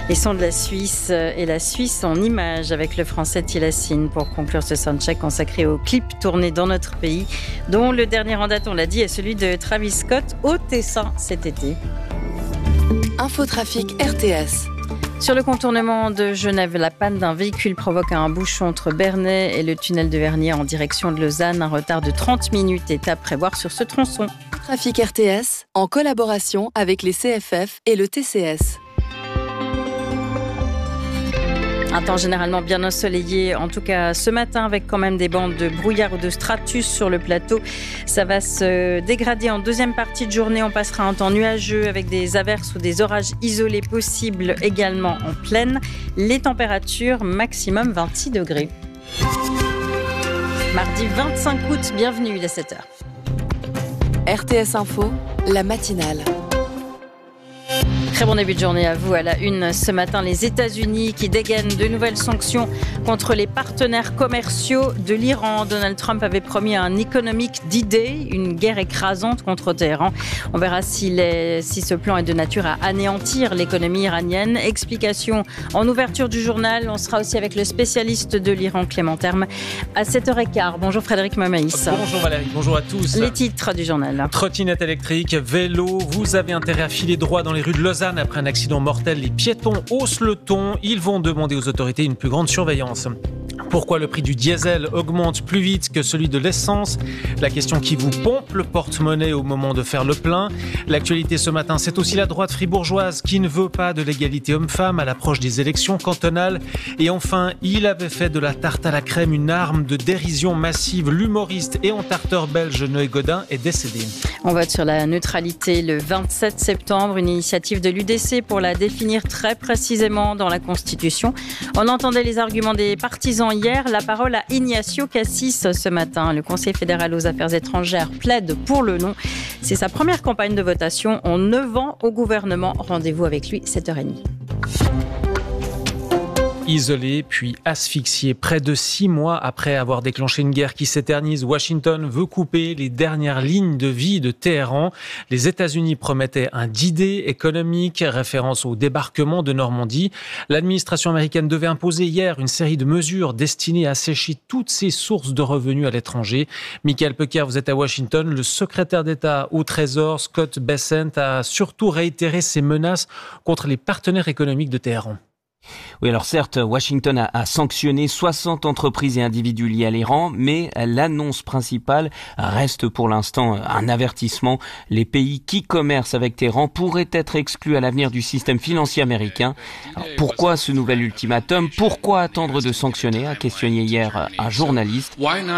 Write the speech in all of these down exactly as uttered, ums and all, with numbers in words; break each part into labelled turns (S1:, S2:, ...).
S1: Les sons de la Suisse et la Suisse en images avec le français Tilassine pour conclure ce soundcheck consacré aux clips tournés dans notre pays, dont le dernier en date, on l'a dit, est celui de Travis Scott au Tessin cet été.
S2: Infotrafic R T S.
S1: Sur le contournement de Genève, la panne d'un véhicule provoque un bouchon entre Bernay et le tunnel de Vernier en direction de Lausanne. Un retard de trente minutes est à prévoir sur ce tronçon.
S2: Trafic R T S, en collaboration avec les C F F et le T C S.
S1: Un temps généralement bien ensoleillé, en tout cas ce matin, avec quand même des bandes de brouillard ou de stratus sur le plateau. Ça va se dégrader en deuxième partie de journée. On passera un temps nuageux avec des averses ou des orages isolés possibles également en plaine. Les températures maximum vingt-six degrés. Mardi vingt-cinq août, bienvenue, il est sept heures.
S2: R T S Info, la matinale.
S1: Très bon début de journée à vous. À la une ce matin, les États-Unis qui dégainent de nouvelles sanctions contre les partenaires commerciaux de l'Iran. Donald Trump avait promis un Economic D-Day, une guerre écrasante contre Téhéran. On verra si, les, si ce plan est de nature à anéantir l'économie iranienne. Explication en ouverture du journal. On sera aussi avec le spécialiste de l'Iran, Clément Terme, à sept heures quinze. Bonjour Frédéric Mamaïs.
S3: Bonjour Valérie, bonjour à tous.
S1: Les titres du journal.
S3: Trottinette électrique, vélo, vous avez intérêt à filer droit dans les rues de Lausanne. Après un accident mortel, les piétons haussent le ton. Ils vont demander aux autorités une plus grande surveillance. Pourquoi le prix du diesel augmente plus vite que celui de l'essence? La question qui vous pompe le porte-monnaie au moment de faire le plein. L'actualité ce matin, c'est aussi la droite fribourgeoise qui ne veut pas de l'égalité homme-femme à l'approche des élections cantonales. Et enfin, il avait fait de la tarte à la crème une arme de dérision massive. L'humoriste et entarteur belge Noé Godin est décédé.
S1: On vote sur la neutralité le vingt-sept septembre, une initiative de l'U D C pour la définir très précisément dans la Constitution. On entendait les arguments des partisans hier. La parole à Ignacio Cassis ce matin. Le Conseil fédéral aux affaires étrangères plaide pour le non. C'est sa première campagne de votation en neuf ans au gouvernement. Rendez-vous avec lui, sept heures trente.
S3: Isolé puis asphyxié, près de six mois après avoir déclenché une guerre qui s'éternise, Washington veut couper les dernières lignes de vie de Téhéran. Les États-Unis promettaient un D-Day économique, référence au débarquement de Normandie. L'administration américaine devait imposer hier une série de mesures destinées à assécher toutes ces sources de revenus à l'étranger. Michael Pecker, vous êtes à Washington. Le secrétaire d'État au Trésor, Scott Bessent, a surtout réitéré ses menaces contre les partenaires économiques de Téhéran.
S4: Oui, alors certes, Washington a, a sanctionné soixante entreprises et individus liés à l'Iran, mais l'annonce principale reste pour l'instant un avertissement. Les pays qui commercent avec Téhéran pourraient être exclus à l'avenir du système financier américain. Alors, pourquoi ce nouvel ultimatum? Pourquoi attendre de sanctionner? A questionné hier un journaliste.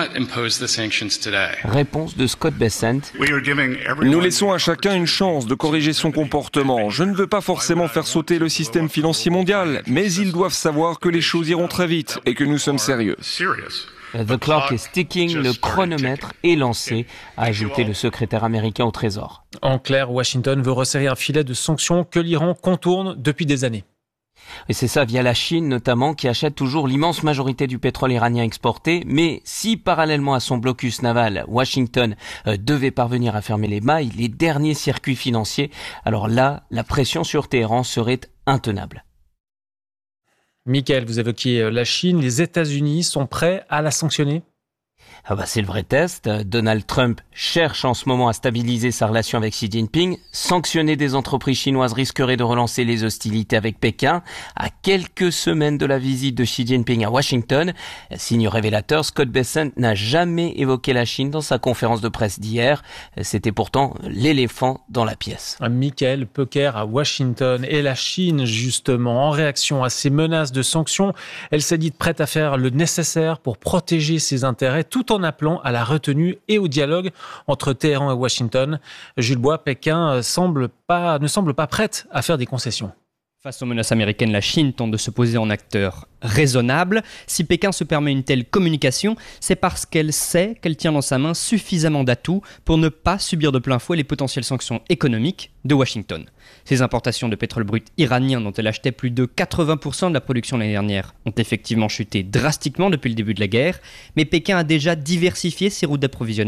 S4: Réponse de Scott Bessent.
S5: Nous laissons à chacun une chance de corriger son comportement. Je ne veux pas forcément faire sauter le système financier mondial, mais ils doivent savoir que les choses iront très vite et que nous sommes sérieux.
S4: The clock is ticking, le chronomètre est lancé, a ajouté le secrétaire américain au Trésor.
S3: En clair, Washington veut resserrer un filet de sanctions que l'Iran contourne depuis des années.
S4: Et c'est ça via la Chine notamment, qui achète toujours l'immense majorité du pétrole iranien exporté. Mais si parallèlement à son blocus naval, Washington euh, devait parvenir à fermer les mailles, les derniers circuits financiers, alors là, la pression sur Téhéran serait intenable.
S3: Michael, vous évoquiez la Chine. Les États-Unis sont prêts à la sanctionner ?
S4: Ah bah c'est le vrai test. Donald Trump cherche en ce moment à stabiliser sa relation avec Xi Jinping. Sanctionner des entreprises chinoises risquerait de relancer les hostilités avec Pékin. À quelques semaines de la visite de Xi Jinping à Washington, signe révélateur, Scott Bessent n'a jamais évoqué la Chine dans sa conférence de presse d'hier. C'était pourtant l'éléphant dans la pièce.
S3: Michael Pecker à Washington et la Chine, justement, en réaction à ces menaces de sanctions, elle s'est dite prête à faire le nécessaire pour protéger ses intérêts, tout en appelant à la retenue et au dialogue entre Téhéran et Washington. Jules Bois, Pékin semble pas, ne semble pas prête à faire des concessions.
S6: Face aux menaces américaines, la Chine tente de se poser en acteur raisonnable. Si Pékin se permet une telle communication, c'est parce qu'elle sait qu'elle tient dans sa main suffisamment d'atouts pour ne pas subir de plein fouet les potentielles sanctions économiques de Washington. Ses importations de pétrole brut iranien, dont elle achetait plus de quatre-vingts pour cent de la production l'année dernière, ont effectivement chuté drastiquement depuis le début de la guerre, mais Pékin a déjà diversifié ses routes d'approvisionnement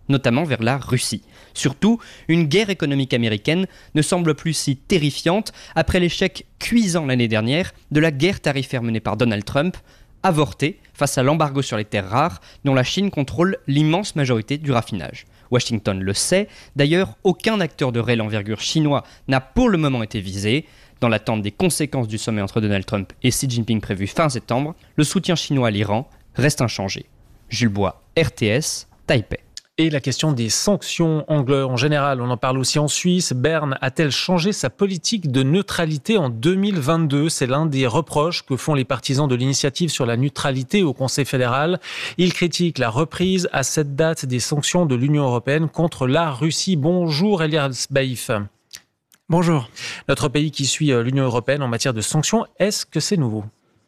S6: notamment vers la Russie. Surtout, une guerre économique américaine ne semble plus si terrifiante après l'échec cuisant l'année dernière de la guerre tarifaire menée par Donald Trump, avortée face à l'embargo sur les terres rares dont la Chine contrôle l'immense majorité du raffinage. Washington le sait, d'ailleurs aucun acteur de réelle envergure chinois n'a pour le moment été visé. Dans l'attente des conséquences du sommet entre Donald Trump et Xi Jinping prévu fin septembre, le soutien chinois à l'Iran reste inchangé. Jules Bois, R T S, Taipei.
S3: Et la question des sanctions anglo en général, on en parle aussi en Suisse. Berne a-t-elle changé sa politique de neutralité en deux mille vingt-deux ? C'est l'un des reproches que font les partisans de l'initiative sur la neutralité au Conseil fédéral. Ils critiquent la reprise à cette date des sanctions de l'Union européenne contre la Russie. Bonjour Elias Baïf.
S7: Bonjour.
S3: Notre pays qui suit l'Union européenne en matière de sanctions, est-ce que c'est nouveau ?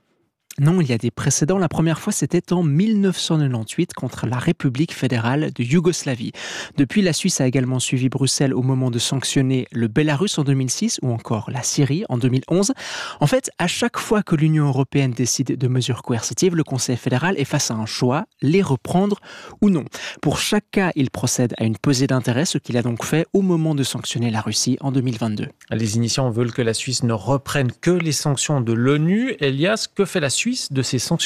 S7: Non, il y a des précédents. La première fois, c'était en mille neuf cent quatre-vingt-dix contre la République fédérale de Yougoslavie. Depuis, la Suisse a également suivi Bruxelles au moment de sanctionner le Bélarus en deux mille six ou encore la Syrie en deux mille onze. En fait, à chaque fois que l'Union européenne décide de mesures coercitives, le Conseil fédéral est face à un choix, les reprendre ou non. Pour chaque cas, il procède à une pesée d'intérêt, ce qu'il a donc fait au moment de sanctionner la Russie en deux mille vingt-deux.
S3: Les initiants veulent que la Suisse ne reprenne que les sanctions de l'ONU. Elias, que fait la Suisse de ces sanctions-là ?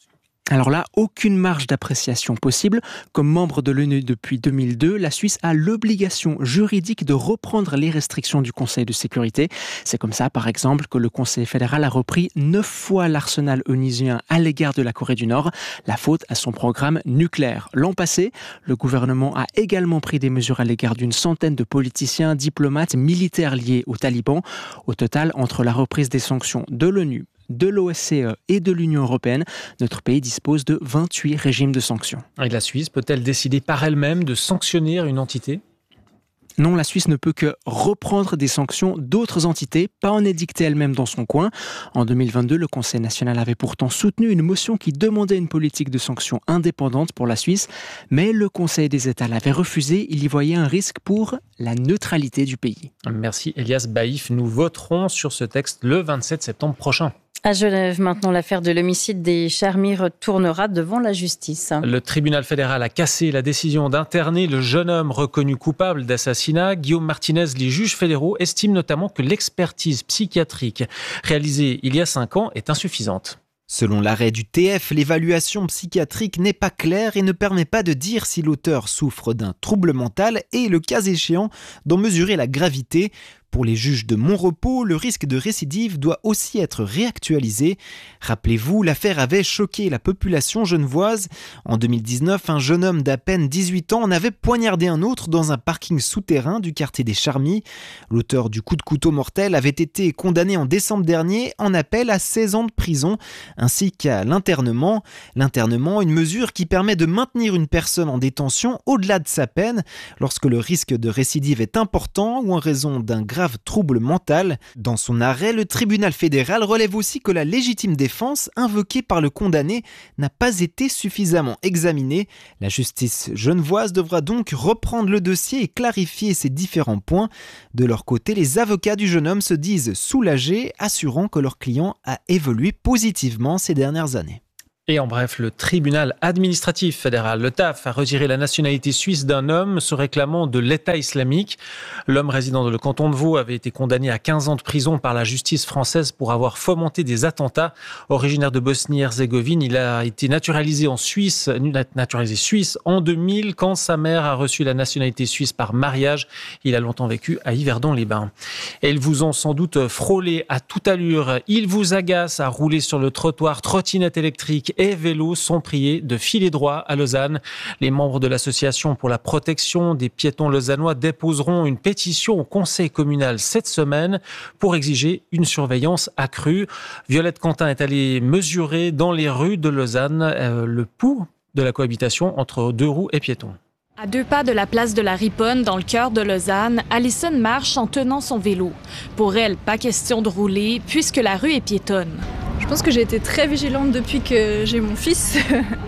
S7: Alors là, aucune marge d'appréciation possible. Comme membre de l'ONU depuis deux mille deux, la Suisse a l'obligation juridique de reprendre les restrictions du Conseil de sécurité. C'est comme ça, par exemple, que le Conseil fédéral a repris neuf fois l'arsenal onusien à l'égard de la Corée du Nord, la faute à son programme nucléaire. L'an passé, le gouvernement a également pris des mesures à l'égard d'une centaine de politiciens, diplomates, militaires liés aux talibans. Au total, entre la reprise des sanctions de l'ONU, de l'O S C E et de l'Union européenne, notre pays dispose de vingt-huit régimes de sanctions.
S3: Et la Suisse peut-elle décider par elle-même de sanctionner une entité ?
S7: Non, la Suisse ne peut que reprendre des sanctions d'autres entités, pas en édicter elle-même dans son coin. En deux mille vingt-deux, le Conseil national avait pourtant soutenu une motion qui demandait une politique de sanctions indépendante pour la Suisse, mais le Conseil des États l'avait refusé. Il y voyait un risque pour la neutralité du pays.
S3: Merci Elias Baïf. Nous voterons sur ce texte le vingt-sept septembre prochain.
S1: À Genève, maintenant, l'affaire de l'homicide des Charmy retournera devant la justice.
S3: Le tribunal fédéral a cassé la décision d'interner le jeune homme reconnu coupable d'assassinat. Guillaume Martinez, les juges fédéraux estiment notamment que l'expertise psychiatrique réalisée il y a cinq ans est insuffisante.
S8: Selon l'arrêt du T F, l'évaluation psychiatrique n'est pas claire et ne permet pas de dire si l'auteur souffre d'un trouble mental et, le cas échéant, d'en mesurer la gravité. Pour les juges de Montrepos, le risque de récidive doit aussi être réactualisé. Rappelez-vous, l'affaire avait choqué la population genevoise. En deux mille dix-neuf, un jeune homme d'à peine dix-huit ans en avait poignardé un autre dans un parking souterrain du quartier des Charmy. L'auteur du coup de couteau mortel avait été condamné en décembre dernier en appel à seize ans de prison, ainsi qu'à l'internement. L'internement, une mesure qui permet de maintenir une personne en détention au-delà de sa peine lorsque le risque de récidive est important ou en raison d'un grave trouble mental. Dans son arrêt, le tribunal fédéral relève aussi que la légitime défense invoquée par le condamné n'a pas été suffisamment examinée. La justice genevoise devra donc reprendre le dossier et clarifier ses différents points. De leur côté, les avocats du jeune homme se disent soulagés, assurant que leur client a évolué positivement ces dernières années.
S3: Et en bref, le tribunal administratif fédéral, le T A F, a retiré la nationalité suisse d'un homme se réclamant de l'État islamique. L'homme résidant dans le canton de Vaud avait été condamné à quinze ans de prison par la justice française pour avoir fomenté des attentats. Originaire de Bosnie-Herzégovine, il a été naturalisé en Suisse, naturalisé suisse en deux mille quand sa mère a reçu la nationalité suisse par mariage. Il a longtemps vécu à Yverdon-les-Bains. Et ils vous ont sans doute frôlé à toute allure. Ils vous agacent à rouler sur le trottoir, trottinette électrique et vélos sont priés de filer droit à Lausanne. Les membres de l'association pour la protection des piétons lausannois déposeront une pétition au conseil communal cette semaine pour exiger une surveillance accrue. Violette Quentin est allée mesurer dans les rues de Lausanne euh, le pouls de la cohabitation entre deux roues et piétons.
S9: À deux pas de la place de la Riponne, dans le cœur de Lausanne, Alison marche en tenant son vélo. Pour elle, pas question de rouler, puisque la rue est piétonne.
S10: Je pense que j'ai été très vigilante depuis que j'ai mon fils.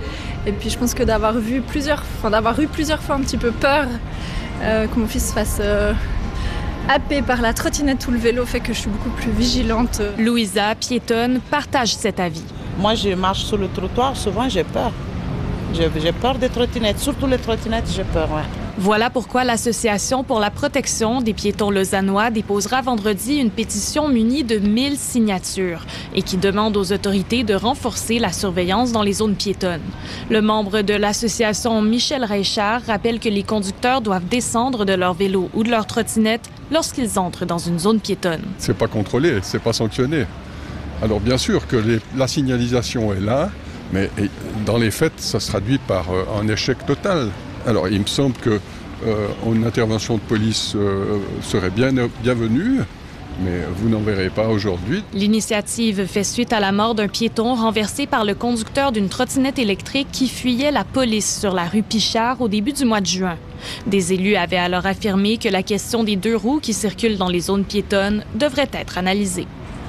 S10: Et puis je pense que d'avoir vu plusieurs, enfin, d'avoir eu plusieurs fois un petit peu peur euh, que mon fils se fasse euh, happer par la trottinette ou le vélo fait que je suis beaucoup plus vigilante.
S9: Louisa, piétonne, partage cet avis.
S11: Moi, je marche sur le trottoir, souvent j'ai peur. J'ai, j'ai peur des trottinettes, surtout les trottinettes, j'ai peur, ouais.
S9: Voilà pourquoi l'Association pour la protection des piétons lausannois déposera vendredi une pétition munie de mille signatures et qui demande aux autorités de renforcer la surveillance dans les zones piétonnes. Le membre de l'association, Michel Reichard, rappelle que les conducteurs doivent descendre de leur vélo ou de leur trottinette lorsqu'ils entrent dans une zone piétonne.
S12: C'est pas contrôlé, c'est pas sanctionné. Alors bien sûr que les, la signalisation est là, mais dans les faits, ça se traduit par euh, un échec total. Alors, il me semble qu'une euh, intervention de police euh, serait bien, bienvenue, mais vous n'en verrez pas aujourd'hui.
S9: L'initiative fait suite à la mort d'un piéton renversé par le conducteur d'une trottinette électrique qui fuyait la police sur la rue Pichard au début du mois de juin. Des élus avaient alors affirmé que la question des deux roues qui circulent dans les zones piétonnes devrait être analysée.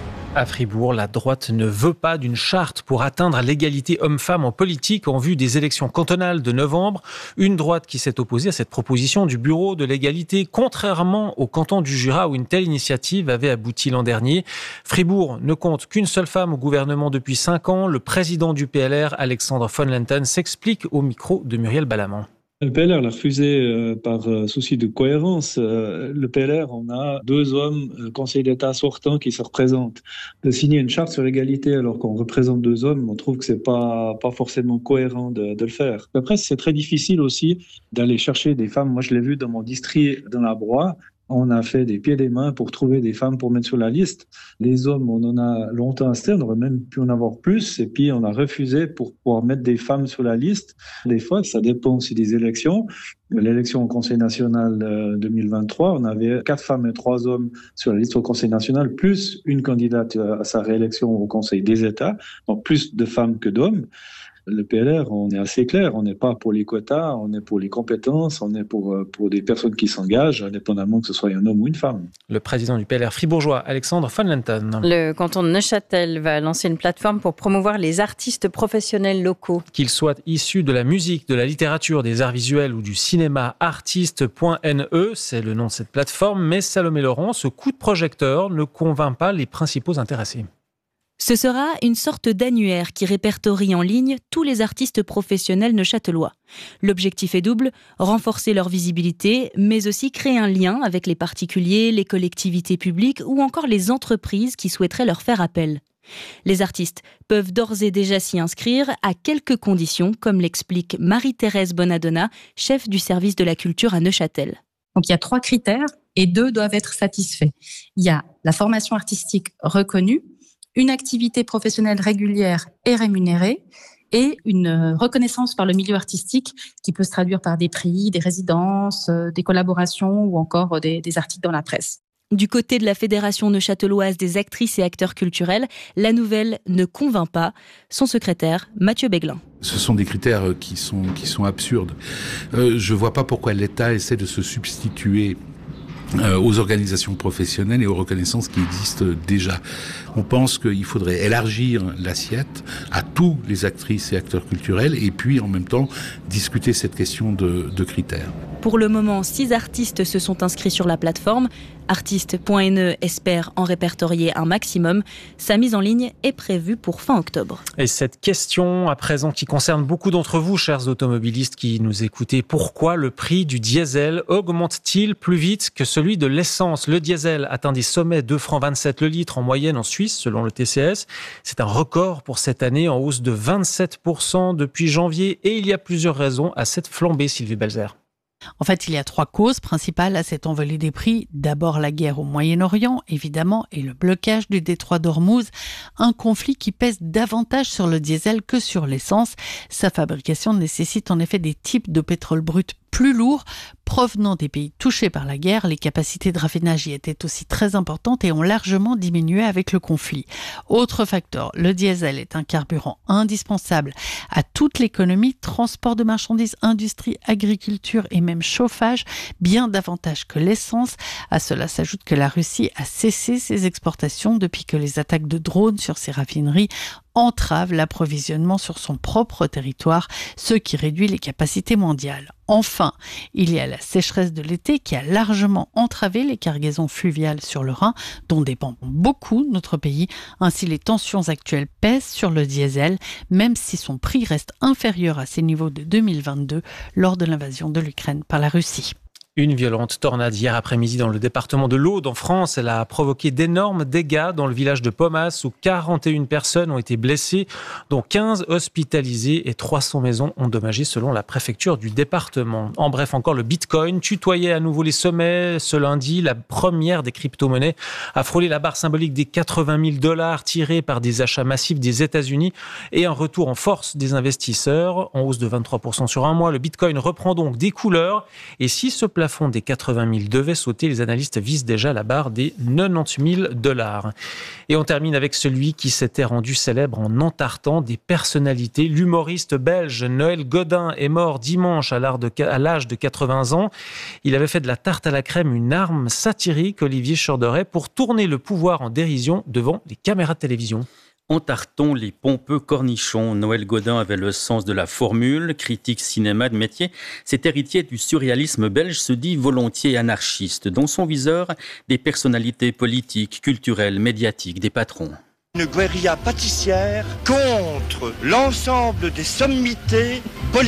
S3: À Fribourg, la droite ne veut pas d'une charte pour atteindre l'égalité homme-femme en politique en vue des élections cantonales de novembre. Une droite qui s'est opposée à cette proposition du Bureau de l'égalité, contrairement au canton du Jura où une telle initiative avait abouti l'an dernier. Fribourg ne compte qu'une seule femme au gouvernement depuis cinq ans. Le président du P L R, Alexandre von Lenten, s'explique au micro de Muriel Balaman.
S13: Le P L R l'a refusé euh, par euh, souci de cohérence. Euh, le P L R, on a deux hommes, euh, conseil d'État sortants, qui se représentent. De signer une charte sur l'égalité alors qu'on représente deux hommes, on trouve que c'est pas pas forcément cohérent de, de le faire. Après, c'est très difficile aussi d'aller chercher des femmes. Moi, je l'ai vu dans mon district, dans la Broye. On a fait des pieds et des mains pour trouver des femmes pour mettre sur la liste. Les hommes, on en a longtemps insisté, on aurait même pu en avoir plus. Et puis, on a refusé pour pouvoir mettre des femmes sur la liste. Des fois, ça dépend aussi des élections. L'élection au Conseil national deux mille vingt-trois, on avait quatre femmes et trois hommes sur la liste au Conseil national, plus une candidate à sa réélection au Conseil des États, donc plus de femmes que d'hommes. Le P L R, on est assez clair, on n'est pas pour les quotas, on est pour les compétences, on est pour, pour des personnes qui s'engagent, indépendamment que ce soit un homme ou une femme.
S3: Le président du P L R fribourgeois, Alexandre von Lenten.
S1: Le canton de Neuchâtel va lancer une plateforme pour promouvoir les artistes professionnels locaux.
S3: Qu'ils soient issus de la musique, de la littérature, des arts visuels ou du cinéma, artiste point n e, c'est le nom de cette plateforme, mais Salomé Laurent, ce coup de projecteur ne convainc pas les principaux intéressés.
S14: Ce sera une sorte d'annuaire qui répertorie en ligne tous les artistes professionnels neuchâtelois. L'objectif est double, renforcer leur visibilité, mais aussi créer un lien avec les particuliers, les collectivités publiques ou encore les entreprises qui souhaiteraient leur faire appel. Les artistes peuvent d'ores et déjà s'y inscrire à quelques conditions, comme l'explique Marie-Thérèse Bonadonna, chef du service de la culture à Neuchâtel.
S15: Donc il y a trois critères et deux doivent être satisfaits. Il y a la formation artistique reconnue, une activité professionnelle régulière et rémunérée et une reconnaissance par le milieu artistique qui peut se traduire par des prix, des résidences, des collaborations ou encore des, des articles dans la presse.
S14: Du côté de la Fédération neuchâteloise des actrices et acteurs culturels, la nouvelle ne convainc pas. Son secrétaire, Mathieu Béglin.
S16: Ce sont des critères qui sont, qui sont absurdes. Euh, je ne vois pas pourquoi l'État essaie de se substituer aux organisations professionnelles et aux reconnaissances qui existent déjà. On pense qu'il faudrait élargir l'assiette à tous les actrices et acteurs culturels et puis en même temps discuter cette question de, de critères.
S14: Pour le moment, six artistes se sont inscrits sur la plateforme. Artiste point n e espère en répertorier un maximum. Sa mise en ligne est prévue pour fin octobre.
S3: Et cette question à présent qui concerne beaucoup d'entre vous, chers automobilistes qui nous écoutez, pourquoi le prix du diesel augmente-t-il plus vite que celui de l'essence? Le diesel atteint des sommets deux francs vingt-sept le litre en moyenne en Suisse, selon le T C S. C'est un record pour cette année, en hausse de vingt-sept pour cent depuis janvier. Et il y a plusieurs raisons à cette flambée, Sylvie Belzer.
S17: En fait, il y a trois causes principales à cette envolée des prix. D'abord, la guerre au Moyen-Orient, évidemment, et le blocage du détroit d'Ormuz, un conflit qui pèse davantage sur le diesel que sur l'essence. Sa fabrication nécessite en effet des types de pétrole brut plus lourds provenant des pays touchés par la guerre. Les capacités de raffinage y étaient aussi très importantes et ont largement diminué avec le conflit. Autre facteur, le diesel est un carburant indispensable à toute l'économie, transport de marchandises, industrie, agriculture et même chauffage, bien davantage que l'essence. À cela s'ajoute que la Russie a cessé ses exportations depuis que les attaques de drones sur ses raffineries entrave l'approvisionnement sur son propre territoire, ce qui réduit les capacités mondiales. Enfin, il y a la sécheresse de l'été qui a largement entravé les cargaisons fluviales sur le Rhin, dont dépend beaucoup notre pays. Ainsi, les tensions actuelles pèsent sur le diesel, même si son prix reste inférieur à ses niveaux de deux mille vingt-deux lors de l'invasion de l'Ukraine par la Russie.
S3: Une violente tornade hier après-midi dans le département de l'Aude en France. Elle a provoqué d'énormes dégâts dans le village de Pommas où quarante et une personnes ont été blessées, dont quinze hospitalisées et trois cents maisons endommagées selon la préfecture du département. En bref, encore le Bitcoin tutoyait à nouveau les sommets. Ce lundi, la première des crypto-monnaies a frôlé la barre symbolique des quatre-vingt mille dollars tirés par des achats massifs des États-Unis et un retour en force des investisseurs en hausse de vingt-trois pour cent sur un mois. Le Bitcoin reprend donc des couleurs et si ce plafond des quatre-vingt mille devait sauter, les analystes visent déjà la barre des quatre-vingt-dix mille dollars. Et on termine avec celui qui s'était rendu célèbre en entartant des personnalités. L'humoriste belge Noël Godin est mort dimanche à l'âge de quatre-vingts ans. Il avait fait de la tarte à la crème une arme satirique, Olivier Chorderet, pour tourner le pouvoir en dérision devant les caméras de télévision.
S18: Entartons les pompeux cornichons. Noël Godin avait le sens de la formule, critique cinéma de métier. Cet héritier du surréalisme belge se dit volontiers anarchiste. Dans son viseur, des personnalités politiques, culturelles, médiatiques, des patrons.
S19: Une guérilla pâtissière contre l'ensemble des sommités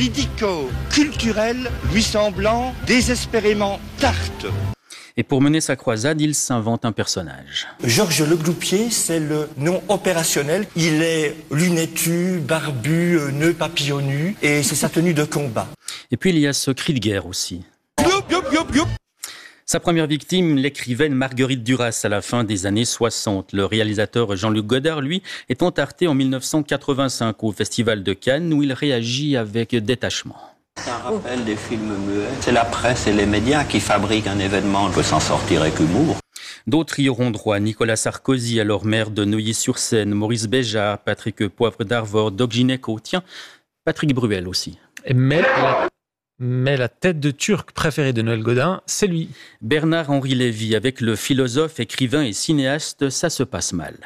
S19: politico-culturelles lui semblant désespérément tartes.
S18: Et pour mener sa croisade, il s'invente un personnage.
S19: Georges Legloupier, c'est le nom opérationnel. Il est lunettu, barbu, nœud papillonnu, et c'est sa tenue de combat.
S18: Et puis il y a ce cri de guerre aussi. Youp, youp, youp, youp. Sa première victime, l'écrivaine Marguerite Duras à la fin des années soixante. Le réalisateur Jean-Luc Godard, lui, est entarté en mille neuf cent quatre-vingt-cinq au Festival de Cannes où il réagit avec détachement.
S20: C'est un rappel des films muets. C'est la presse et les médias qui fabriquent un événement. On peut s'en sortir avec humour.
S18: D'autres y auront droit. Nicolas Sarkozy, alors maire de Neuilly-sur-Seine, Maurice Béjart, Patrick Poivre d'Arvor, Doc Gineco, tiens, Patrick Bruel aussi.
S3: Mais la, mais la tête de Turc préférée de Noël Godin, c'est lui.
S18: Bernard-Henri Lévy, avec le philosophe, écrivain et cinéaste, ça se passe mal.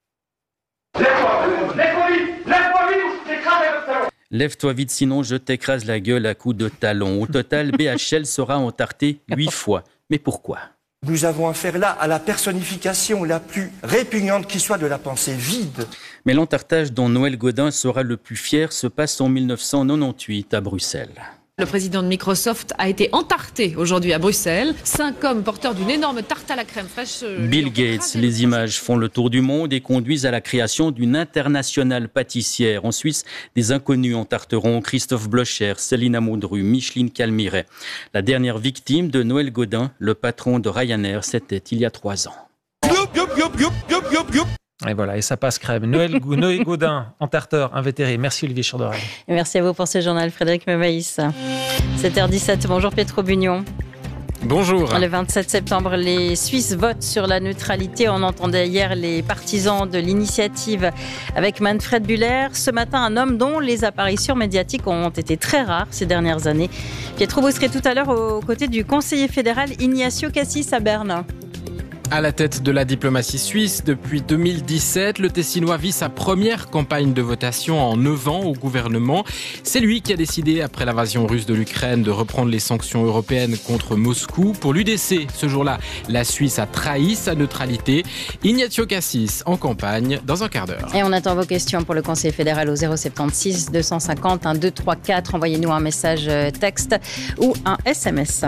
S18: Lève-toi vite, sinon je t'écrase la gueule à coups de talon. Au total, B H L sera entarté huit fois. Mais pourquoi ?
S19: Nous avons affaire là à la personnification la plus répugnante qui soit de la pensée vide.
S18: Mais l'entartage dont Noël Godin sera le plus fier se passe en mille neuf cent quatre-vingt-dix-huit à Bruxelles.
S21: Le président de Microsoft a été entarté aujourd'hui à Bruxelles. Cinq hommes porteurs d'une énorme tarte à la crème fraîche.
S18: Bill Gates, les images font le tour du monde et conduisent à la création d'une internationale pâtissière. En Suisse, des inconnus entarteront Christophe Blocher, Céline Maudru, Micheline Calmiret. La dernière victime de Noël Godin, le patron de Ryanair, c'était il y a trois ans. Youp, youp, youp,
S3: youp, youp, youp, youp. Et voilà, et ça passe crème. Noël, Noël Godin, entarteur, invétéré. Merci Olivier Chorderet.
S1: Merci à vous pour ce journal, Frédéric Mevaïs. sept heures dix-sept, bonjour Pietro Bugnon.
S22: Bonjour.
S1: Le vingt-sept septembre, les Suisses votent sur la neutralité. On entendait hier les partisans de l'initiative avec Manfred Buller. Ce matin, un homme dont les apparitions médiatiques ont été très rares ces dernières années. Pietro, vous serez tout à l'heure aux côtés du conseiller fédéral Ignacio Cassis à Berne.
S22: À la tête de la diplomatie suisse, depuis deux mille dix-sept, le Tessinois vit sa première campagne de votation en neuf ans au gouvernement. C'est lui qui a décidé, après l'invasion russe de l'Ukraine, de reprendre les sanctions européennes contre Moscou. Pour l'U D C, ce jour-là, la Suisse a trahi sa neutralité. Ignacio Cassis en campagne dans un quart d'heure.
S1: Et on attend vos questions pour le conseiller fédéral au zéro soixante-seize deux cent cinquante un deux trois quatre. Envoyez-nous un message texte ou un S M S.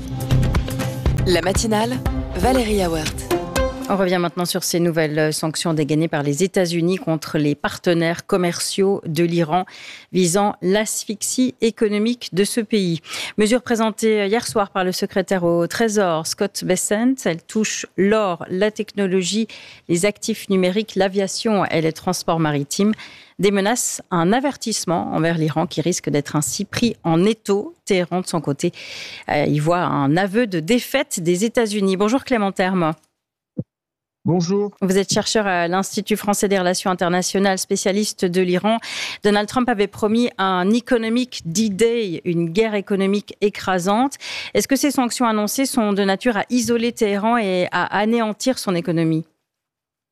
S2: La matinale, Valérie Awert.
S1: On revient maintenant sur ces nouvelles sanctions dégainées par les États-Unis contre les partenaires commerciaux de l'Iran visant l'asphyxie économique de ce pays. Mesure présentée hier soir par le secrétaire au Trésor, Scott Bessent. Elle touche l'or, la technologie, les actifs numériques, l'aviation et les transports maritimes. Des menaces, un avertissement envers l'Iran qui risque d'être ainsi pris en étau. Téhéran, de son côté, euh, y voit un aveu de défaite des États-Unis. Bonjour Clément Terme.
S23: Bonjour.
S1: Vous êtes chercheur à l'Institut français des relations internationales, spécialiste de l'Iran. Donald Trump avait promis un Economic D-Day, une guerre économique écrasante. Est-ce que ces sanctions annoncées sont de nature à isoler Téhéran et à anéantir son économie ?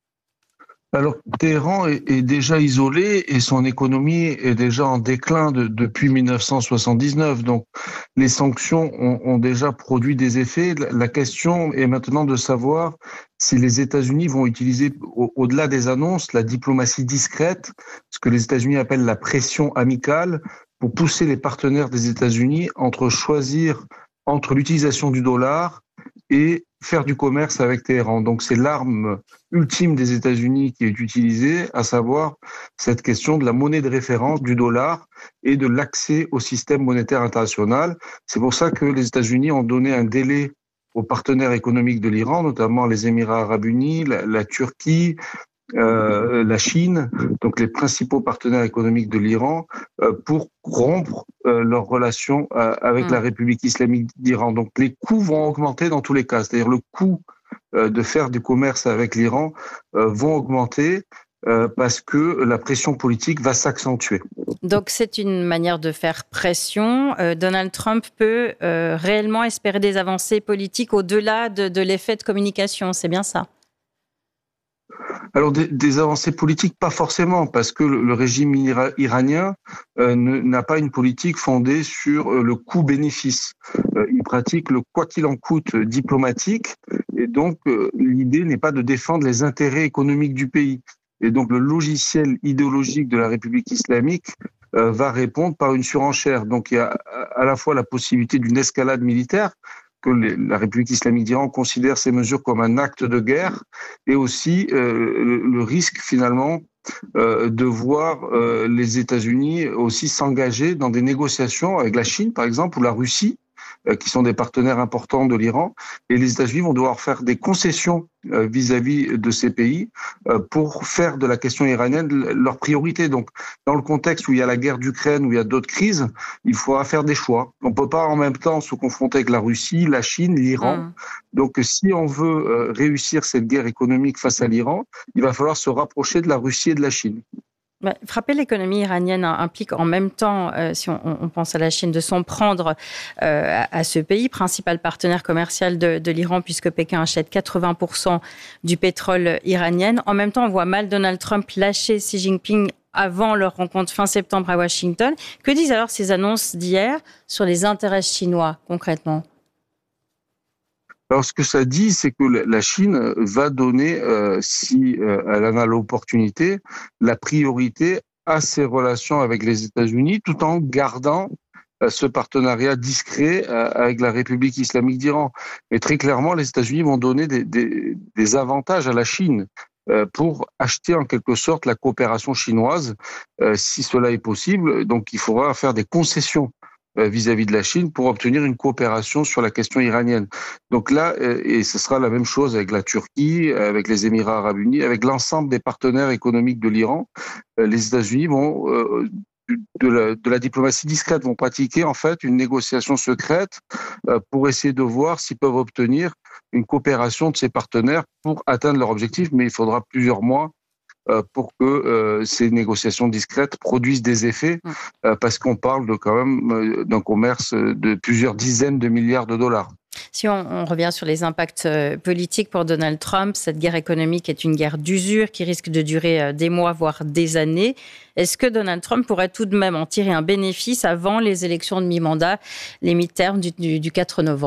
S23: Alors, Téhéran est, est déjà isolé et son économie est déjà en déclin de, depuis mille neuf cent soixante-dix-neuf. Donc, les sanctions ont, ont déjà produit des effets. La, la question est maintenant de savoir si les États-Unis vont utiliser, au, au-delà des annonces, la diplomatie discrète, ce que les États-Unis appellent la pression amicale, pour pousser les partenaires des États-Unis entre choisir entre l'utilisation du dollar et faire du commerce avec Téhéran. Donc c'est l'arme ultime des États-Unis qui est utilisée, à savoir cette question de la monnaie de référence du dollar et de l'accès au système monétaire international. C'est pour ça que les États-Unis ont donné un délai aux partenaires économiques de l'Iran, notamment les Émirats arabes unis, la, la Turquie, Euh, la Chine, donc les principaux partenaires économiques de l'Iran, euh, pour rompre euh, leurs relations euh, avec mmh. la République islamique d'Iran. Donc les coûts vont augmenter dans tous les cas, c'est-à-dire le coût euh, de faire du commerce avec l'Iran euh, vont augmenter euh, parce que la pression politique va s'accentuer.
S1: Donc c'est une manière de faire pression. Euh, Donald Trump peut euh, réellement espérer des avancées politiques au-delà de, de l'effet de communication, c'est bien ça ?
S23: Alors des, des avancées politiques, pas forcément, parce que le, le régime ira, iranien euh, ne, n'a pas une politique fondée sur euh, le coût-bénéfice. Euh, il pratique le quoi qu'il en coûte diplomatique, et donc euh, l'idée n'est pas de défendre les intérêts économiques du pays. Et donc le logiciel idéologique de la République islamique euh, va répondre par une surenchère. Donc il y a à la fois la possibilité d'une escalade militaire, que les, la République islamique d'Iran considère ces mesures comme un acte de guerre, et aussi euh, le, le risque finalement euh, de voir euh, les États-Unis aussi s'engager dans des négociations avec la Chine, par exemple, ou la Russie, euh, qui sont des partenaires importants de l'Iran, et les États-Unis vont devoir faire des concessions euh, vis-à-vis de ces pays euh, pour faire de la question iranienne leur priorité. Donc, dans le contexte où il y a la guerre d'Ukraine, où il y a d'autres crises, il faudra faire des choix. On ne peut pas en même temps se confronter avec la Russie, la Chine, l'Iran. Mmh. Donc, si on veut euh, réussir cette guerre économique face à l'Iran, il va falloir se rapprocher de la Russie et de la Chine.
S1: Bah, frapper l'économie iranienne implique en même temps, euh, si on, on pense à la Chine, de s'en prendre euh, à, à ce pays, principal partenaire commercial de, de l'Iran, puisque Pékin achète quatre-vingts pour cent du pétrole iranien. En même temps, on voit mal Donald Trump lâcher Xi Jinping avant leur rencontre fin septembre à Washington. Que disent alors ces annonces d'hier sur les intérêts chinois, concrètement ?
S23: Alors, ce que ça dit, c'est que la Chine va donner, euh, si euh, elle en a l'opportunité, la priorité à ses relations avec les États-Unis, tout en gardant euh, ce partenariat discret euh, avec la République islamique d'Iran. Et très clairement, les États-Unis vont donner des, des, des avantages à la Chine euh, pour acheter en quelque sorte la coopération chinoise, euh, si cela est possible. Donc, il faudra faire des concessions vis-à-vis de la Chine pour obtenir une coopération sur la question iranienne. Donc là, et ce sera la même chose avec la Turquie, avec les Émirats arabes unis, avec l'ensemble des partenaires économiques de l'Iran, les États-Unis vont, de la, de la diplomatie discrète, vont pratiquer en fait une négociation secrète pour essayer de voir s'ils peuvent obtenir une coopération de ces partenaires pour atteindre leur objectif, mais il faudra plusieurs mois pour que euh, ces négociations discrètes produisent des effets, euh, parce qu'on parle de, quand même euh, d'un commerce de plusieurs dizaines de milliards de dollars.
S1: Si on, on revient sur les impacts euh, politiques pour Donald Trump, cette guerre économique est une guerre d'usure qui risque de durer euh, des mois, voire des années. Est-ce que Donald Trump pourrait tout de même en tirer un bénéfice avant les élections de mi-mandat, les midterms du, du, du quatre novembre ?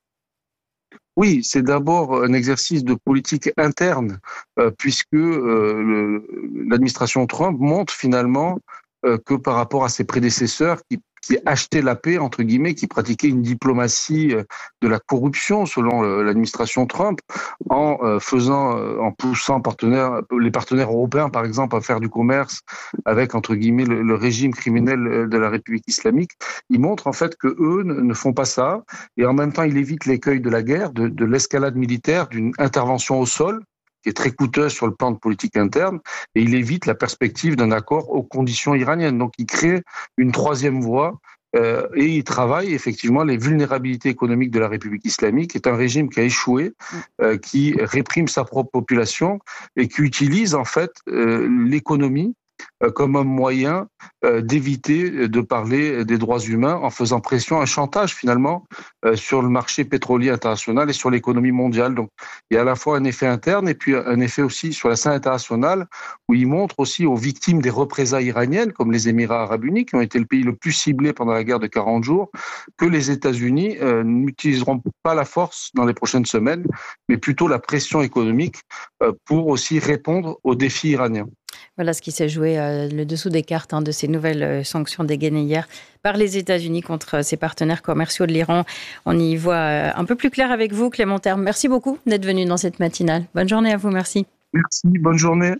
S23: Oui, c'est d'abord un exercice de politique interne, euh, puisque euh, le, l'administration Trump montre finalement euh, que par rapport à ses prédécesseurs qui, qui achetaient la paix, entre guillemets, qui pratiquaient une diplomatie de la corruption, selon l'administration Trump, en euh, faisant, euh, en poussant partenaires, les partenaires européens, par exemple, à faire du commerce avec, entre guillemets, le, le régime criminel de la République islamique. Ils montrent en fait que eux ne, ne font pas ça, et en même temps, ils évitent l'écueil de la guerre, de, de l'escalade militaire, d'une intervention au sol, qui est très coûteuse sur le plan de politique interne, et il évite la perspective d'un accord aux conditions iraniennes. Donc il crée une troisième voie euh, et il travaille effectivement les vulnérabilités économiques de la République islamique, qui est un régime qui a échoué, euh, qui réprime sa propre population et qui utilise en fait euh, l'économie euh, comme un moyen euh, d'éviter de parler des droits humains en faisant pression, un chantage finalement euh, sur le marché pétrolier international et sur l'économie mondiale. Donc il y a à la fois un effet interne et puis un effet aussi sur la scène internationale où il montre aussi aux victimes des représailles iraniennes, comme les Émirats arabes unis, qui ont été le pays le plus ciblé pendant la guerre de quarante jours, que les États-Unis euh, n'utiliseront pas la force dans les prochaines semaines, mais plutôt la pression économique euh, pour aussi répondre aux défis iraniens.
S1: Voilà ce qui s'est joué euh, le dessous des cartes hein, de ces nouvelles euh, sanctions dégainées hier par les États-Unis contre euh, ses partenaires commerciaux de l'Iran. On y voit euh, un peu plus clair avec vous, Clément Terme. Merci beaucoup d'être venu dans cette matinale. Bonne journée à vous, merci.
S23: Merci, bonne journée.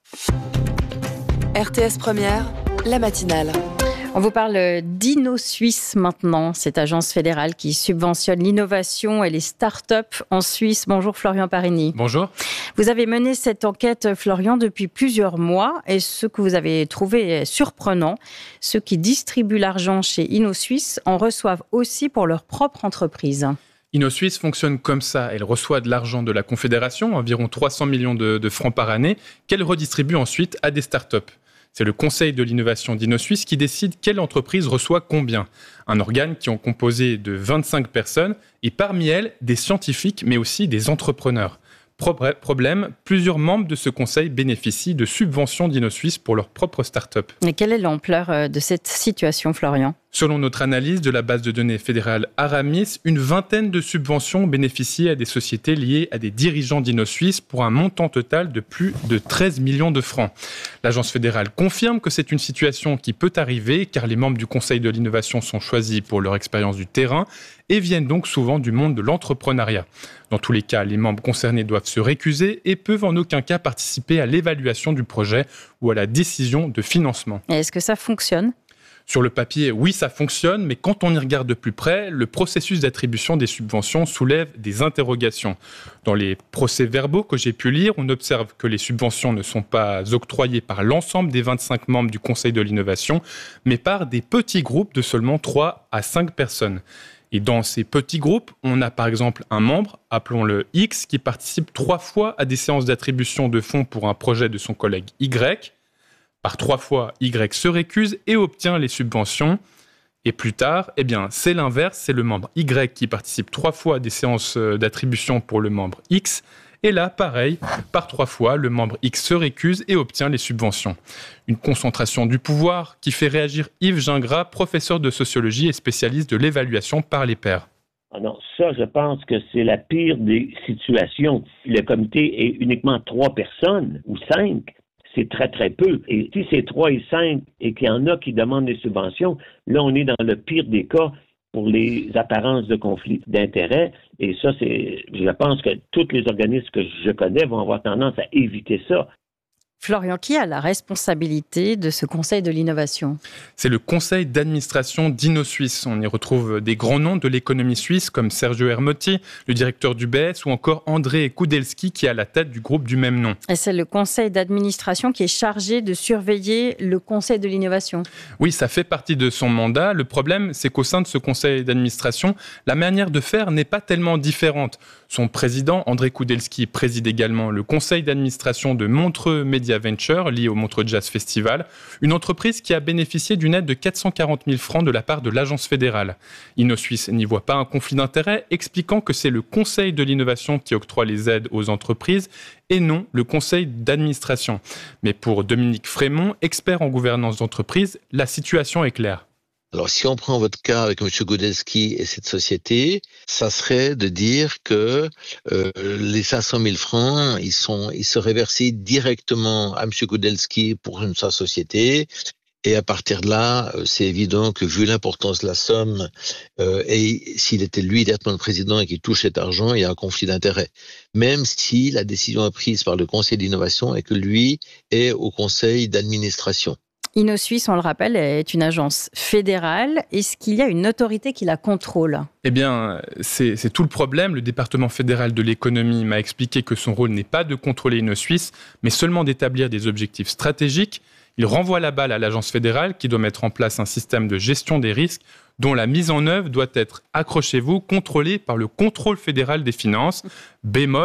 S2: R T S Première, la matinale.
S1: On vous parle d'InnoSuisse maintenant, cette agence fédérale qui subventionne l'innovation et les start-up en Suisse. Bonjour Florian Parini.
S4: Bonjour.
S1: Vous avez mené cette enquête, Florian, depuis plusieurs mois et ce que vous avez trouvé est surprenant. Ceux qui distribuent l'argent chez InnoSuisse en reçoivent aussi pour leur propre entreprise.
S4: InnoSuisse fonctionne comme ça. Elle reçoit de l'argent de la Confédération, environ trois cents millions de, de francs par année, qu'elle redistribue ensuite à des start-up. C'est le Conseil de l'innovation d'InnoSuisse qui décide quelle entreprise reçoit combien. Un organe qui est composé de vingt-cinq personnes et parmi elles, des scientifiques mais aussi des entrepreneurs. Problème, plusieurs membres de ce conseil bénéficient de subventions d'InnoSuisse pour leur propre start-up.
S1: Et quelle est l'ampleur de cette situation, Florian ?
S4: Selon notre analyse de la base de données fédérale Aramis, une vingtaine de subventions ont bénéficié à des sociétés liées à des dirigeants d'InnoSuisse pour un montant total de plus de treize millions de francs. L'agence fédérale confirme que c'est une situation qui peut arriver car les membres du Conseil de l'innovation sont choisis pour leur expérience du terrain et viennent donc souvent du monde de l'entrepreneuriat. Dans tous les cas, les membres concernés doivent se récuser et peuvent en aucun cas participer à l'évaluation du projet ou à la décision de financement.
S1: Et est-ce que ça fonctionne ?
S4: Sur le papier, oui, ça fonctionne, mais quand on y regarde de plus près, le processus d'attribution des subventions soulève des interrogations. Dans les procès-verbaux que j'ai pu lire, on observe que les subventions ne sont pas octroyées par l'ensemble des vingt-cinq membres du Conseil de l'innovation, mais par des petits groupes de seulement trois à cinq personnes. Et dans ces petits groupes, on a par exemple un membre, appelons-le X, qui participe trois fois à des séances d'attribution de fonds pour un projet de son collègue Y. Par trois fois, Y se récuse et obtient les subventions. Et plus tard, eh bien, c'est l'inverse, c'est le membre Y qui participe trois fois à des séances d'attribution pour le membre X. Et là, pareil, par trois fois, le membre X se récuse et obtient les subventions. Une concentration du pouvoir qui fait réagir Yves Gingras, professeur de sociologie et spécialiste de l'évaluation par les pairs.
S5: Ah non, ça, je pense que c'est la pire des situations. Le comité est uniquement trois personnes ou cinq. C'est très, très peu. Et si c'est trois et cinq et qu'il y en a qui demandent des subventions, là, on est dans le pire des cas pour les apparences de conflit d'intérêts. Et ça, c'est, je pense que tous les organismes que je connais vont avoir tendance à éviter ça.
S1: Florian, qui a la responsabilité de ce Conseil de l'innovation ?
S4: C'est le Conseil d'administration d'InnoSuisse. On y retrouve des grands noms de l'économie suisse comme Sergio Ermotti, le directeur d'U B S, ou encore André Kudelski qui est à la tête du groupe du même nom.
S1: Et c'est le Conseil d'administration qui est chargé de surveiller le Conseil de l'innovation.
S4: Oui, ça fait partie de son mandat. Le problème, c'est qu'au sein de ce Conseil d'administration, la manière de faire n'est pas tellement différente. Son président, André Kudelski, préside également le Conseil d'administration de Montreux Media Venture, lié au Montreux Jazz Festival, une entreprise qui a bénéficié d'une aide de quatre cent quarante mille francs de la part de l'agence fédérale. InnoSuisse n'y voit pas un conflit d'intérêts, expliquant que c'est le Conseil de l'innovation qui octroie les aides aux entreprises et non le Conseil d'administration. Mais pour Dominique Frémont, expert en gouvernance d'entreprise, la situation est claire.
S6: Alors, si on prend votre cas avec M. Kudelski et cette société, ça serait de dire que euh, les cinq cent mille francs, ils sont, ils seraient versés directement à M. Kudelski pour une, sa société. Et à partir de là, c'est évident que vu l'importance de la somme, euh, et s'il était lui directement le président et qu'il touche cet argent, il y a un conflit d'intérêts. Même si la décision est prise par le Conseil d'innovation et que lui est au Conseil d'administration.
S1: InnoSuisse, on le rappelle, est une agence fédérale. Est-ce qu'il y a une autorité qui la contrôle ?
S4: Eh bien, c'est, c'est tout le problème. Le département fédéral de l'économie m'a expliqué que son rôle n'est pas de contrôler InnoSuisse, mais seulement d'établir des objectifs stratégiques. Il renvoie la balle à l'agence fédérale qui doit mettre en place un système de gestion des risques dont la mise en œuvre doit être, accrochez-vous, contrôlée par le contrôle fédéral des finances. Bémol,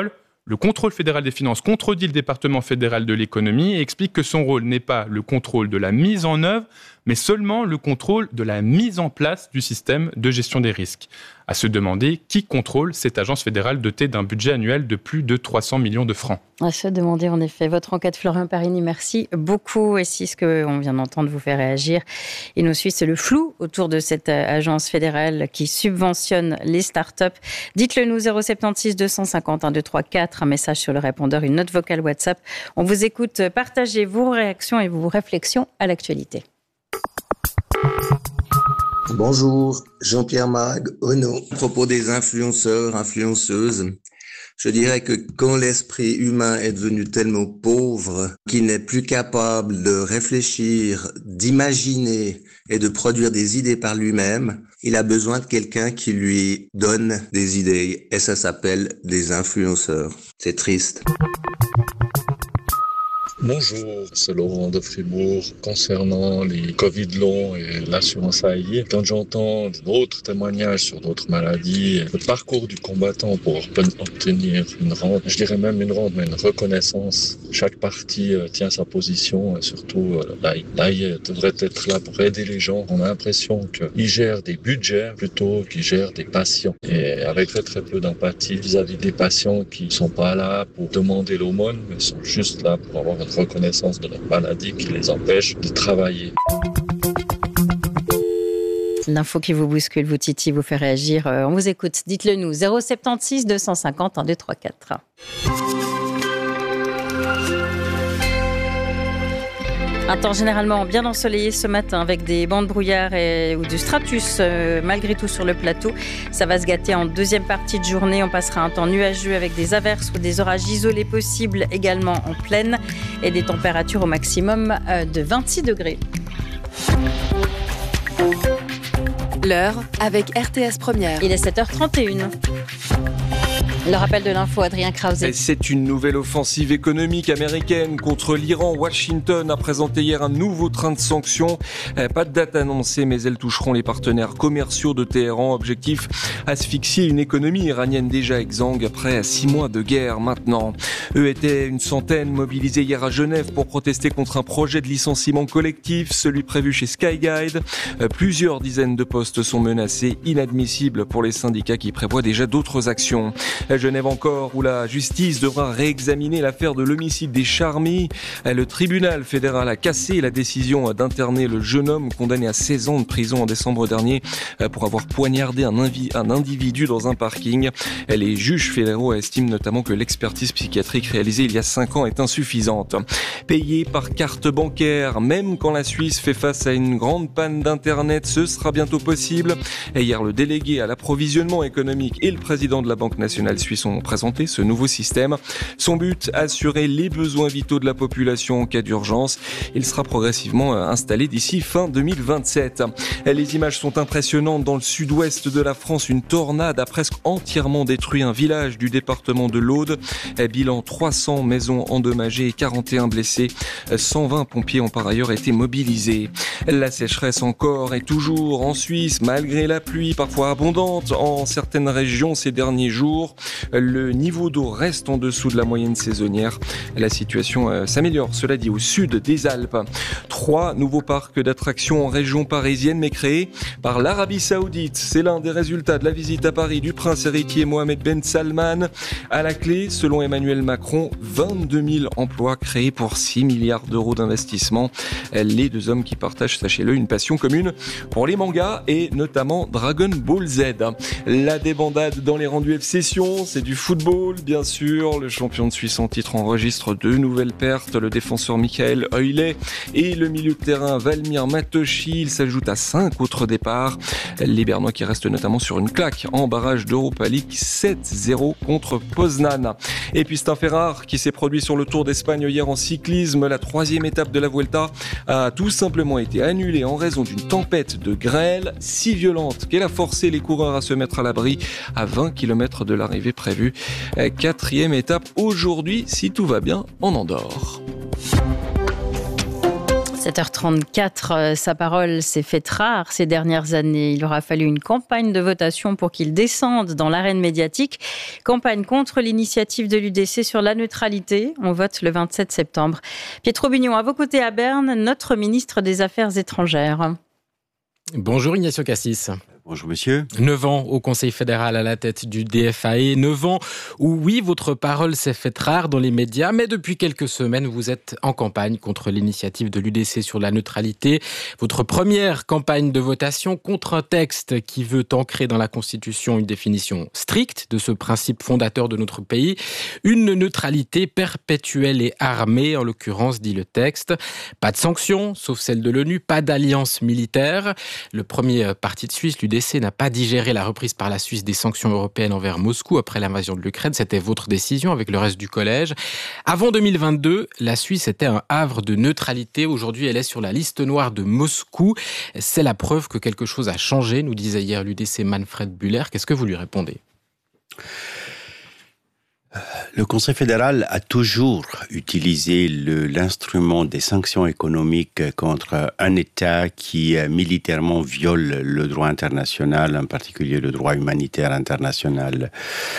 S4: Le contrôle fédéral des finances contredit le département fédéral de l'économie et explique que son rôle n'est pas le contrôle de la mise en œuvre, mais seulement le contrôle de la mise en place du système de gestion des risques. À se demander qui contrôle cette agence fédérale dotée d'un budget annuel de plus de trois cents millions de francs.
S1: À se demander en effet. Votre enquête, Florian Parini, merci beaucoup. Et si ce qu'on vient d'entendre vous fait réagir et nous suit, c'est le flou autour de cette agence fédérale qui subventionne les startups. Dites-le nous, zéro sept six deux cent cinquante un deux trois quatre, un message sur le répondeur, une note vocale WhatsApp. On vous écoute, partagez vos réactions et vos réflexions à l'actualité.
S7: Bonjour, Jean-Pierre Mag, Ono. À propos des influenceurs, influenceuses, je dirais que quand l'esprit humain est devenu tellement pauvre qu'il n'est plus capable de réfléchir, d'imaginer et de produire des idées par lui-même, il a besoin de quelqu'un qui lui donne des idées. Et ça s'appelle des influenceurs. C'est triste.
S8: Bonjour, c'est Laurent de Fribourg. Concernant les Covid longs et l'assurance A I, quand j'entends d'autres témoignages sur d'autres maladies, le parcours du combattant pour obtenir une rente, je dirais même une rente, mais une reconnaissance, chaque partie tient sa position et surtout l'A I. L'A I devrait être là pour aider les gens. On a l'impression qu'ils gèrent des budgets plutôt qu'ils gèrent des patients. Et avec très très peu d'empathie vis-à-vis des patients qui ne sont pas là pour demander l'aumône, mais sont juste là pour avoir une reconnaissance de leur maladie qui les empêche de travailler.
S1: L'info qui vous bouscule, vous titille, vous fait réagir. On vous écoute. Dites-le nous. zéro sept six deux cent cinquante un deux trois quatre. Un temps généralement bien ensoleillé ce matin avec des bancs de brouillard et, ou du stratus euh, malgré tout sur le plateau. Ça va se gâter en deuxième partie de journée. On passera un temps nuageux avec des averses ou des orages isolés possibles également en plaine et des températures au maximum euh, de vingt-six degrés.
S2: L'heure avec R T S Première.
S1: Il est sept heures trente et une. Le rappel de l'info, Adrien Krause.
S10: C'est une nouvelle offensive économique américaine contre l'Iran. Washington a présenté hier un nouveau train de sanctions. Pas de date annoncée, mais elles toucheront les partenaires commerciaux de Téhéran. Objectif, asphyxier une économie iranienne déjà exsangue après six mois de guerre maintenant. Eux étaient une centaine mobilisés hier à Genève pour protester contre un projet de licenciement collectif, celui prévu chez Skyguide. Plusieurs dizaines de postes sont menacés, inadmissibles pour les syndicats qui prévoient déjà d'autres actions. Genève encore, où la justice devra réexaminer l'affaire de l'homicide des Charmy. Le tribunal fédéral a cassé la décision d'interner le jeune homme condamné à seize ans de prison en décembre dernier pour avoir poignardé un, invi- un individu dans un parking. Les juges fédéraux estiment notamment que l'expertise psychiatrique réalisée il y a cinq ans est insuffisante. Payé par carte bancaire, même quand la Suisse fait face à une grande panne d'Internet, ce sera bientôt possible. Et hier, le délégué à l'approvisionnement économique et le président de la Banque nationale suisse ont présenté ce nouveau système. Son but, assurer les besoins vitaux de la population en cas d'urgence. Il sera progressivement installé d'ici fin deux mille vingt-sept. Les images sont impressionnantes. Dans le sud-ouest de la France, une tornade a presque entièrement détruit un village du département de l'Aude. Bilan trois cents maisons endommagées et quarante et un blessés. cent vingt pompiers ont par ailleurs été mobilisés. La sécheresse encore et toujours en Suisse, malgré la pluie parfois abondante en certaines régions ces derniers jours. Le niveau d'eau reste en dessous de la moyenne saisonnière. La situation euh, s'améliore, cela dit, au sud des Alpes. Trois nouveaux parcs d'attractions en région parisienne, mais créés par l'Arabie Saoudite. C'est l'un des résultats de la visite à Paris du prince héritier Mohamed Ben Salman. À la clé, selon Emmanuel Macron, vingt-deux mille emplois créés pour six milliards d'euros d'investissement. Les deux hommes qui partagent, sachez-le, une passion commune pour les mangas et notamment Dragon Ball Z. La débandade dans les rangs du F C Sion, c'est du football, bien sûr. Le champion de Suisse en titre enregistre deux nouvelles pertes. Le défenseur Michael Euler et le milieu de terrain Valmir Matoshi. Il s'ajoute à cinq autres départs. Les Bernois qui restent notamment sur une claque en barrage d'Europa League sept zéro contre Poznan. Et puis c'est un fait rare qui s'est produit sur le Tour d'Espagne hier en cyclisme. La troisième étape de la Vuelta a tout simplement été annulée en raison d'une tempête de grêle si violente qu'elle a forcé les coureurs à se mettre à l'abri à vingt kilomètres de l'arrivée prévue. Quatrième étape aujourd'hui, si tout va bien, en Andorre.
S1: sept heures trente-quatre, sa parole s'est faite rare ces dernières années. Il aura fallu une campagne de votation pour qu'il descende dans l'arène médiatique. Campagne contre l'initiative de l'U D C sur la neutralité. On vote le vingt-sept septembre. Pietro Bugnon, à vos côtés à Berne, notre ministre des Affaires étrangères.
S22: Bonjour Ignacio Cassis.
S9: Bonjour monsieur.
S22: Neuf ans au Conseil fédéral à la tête du D F A E. Neuf ans où oui, votre parole s'est faite rare dans les médias, mais depuis quelques semaines, vous êtes en campagne contre l'initiative de l'U D C sur la neutralité. Votre première campagne de votation contre un texte qui veut ancrer dans la Constitution une définition stricte de ce principe fondateur de notre pays. Une neutralité perpétuelle et armée, en l'occurrence, dit le texte. Pas de sanctions, sauf celle de l'ONU, pas d'alliance militaire. Le premier parti de Suisse, l'U D C, n'a pas digéré la reprise par la Suisse des sanctions européennes envers Moscou après l'invasion de l'Ukraine. C'était votre décision avec le reste du collège. Avant deux mille vingt-deux, la Suisse était un havre de neutralité. Aujourd'hui, elle est sur la liste noire de Moscou. C'est la preuve que quelque chose a changé, nous disait hier l'U D C Manfred Bühler. Qu'est-ce que vous lui répondez ?
S9: Le Conseil fédéral a toujours utilisé le, l'instrument des sanctions économiques contre un État qui militairement viole le droit international, en particulier le droit humanitaire international.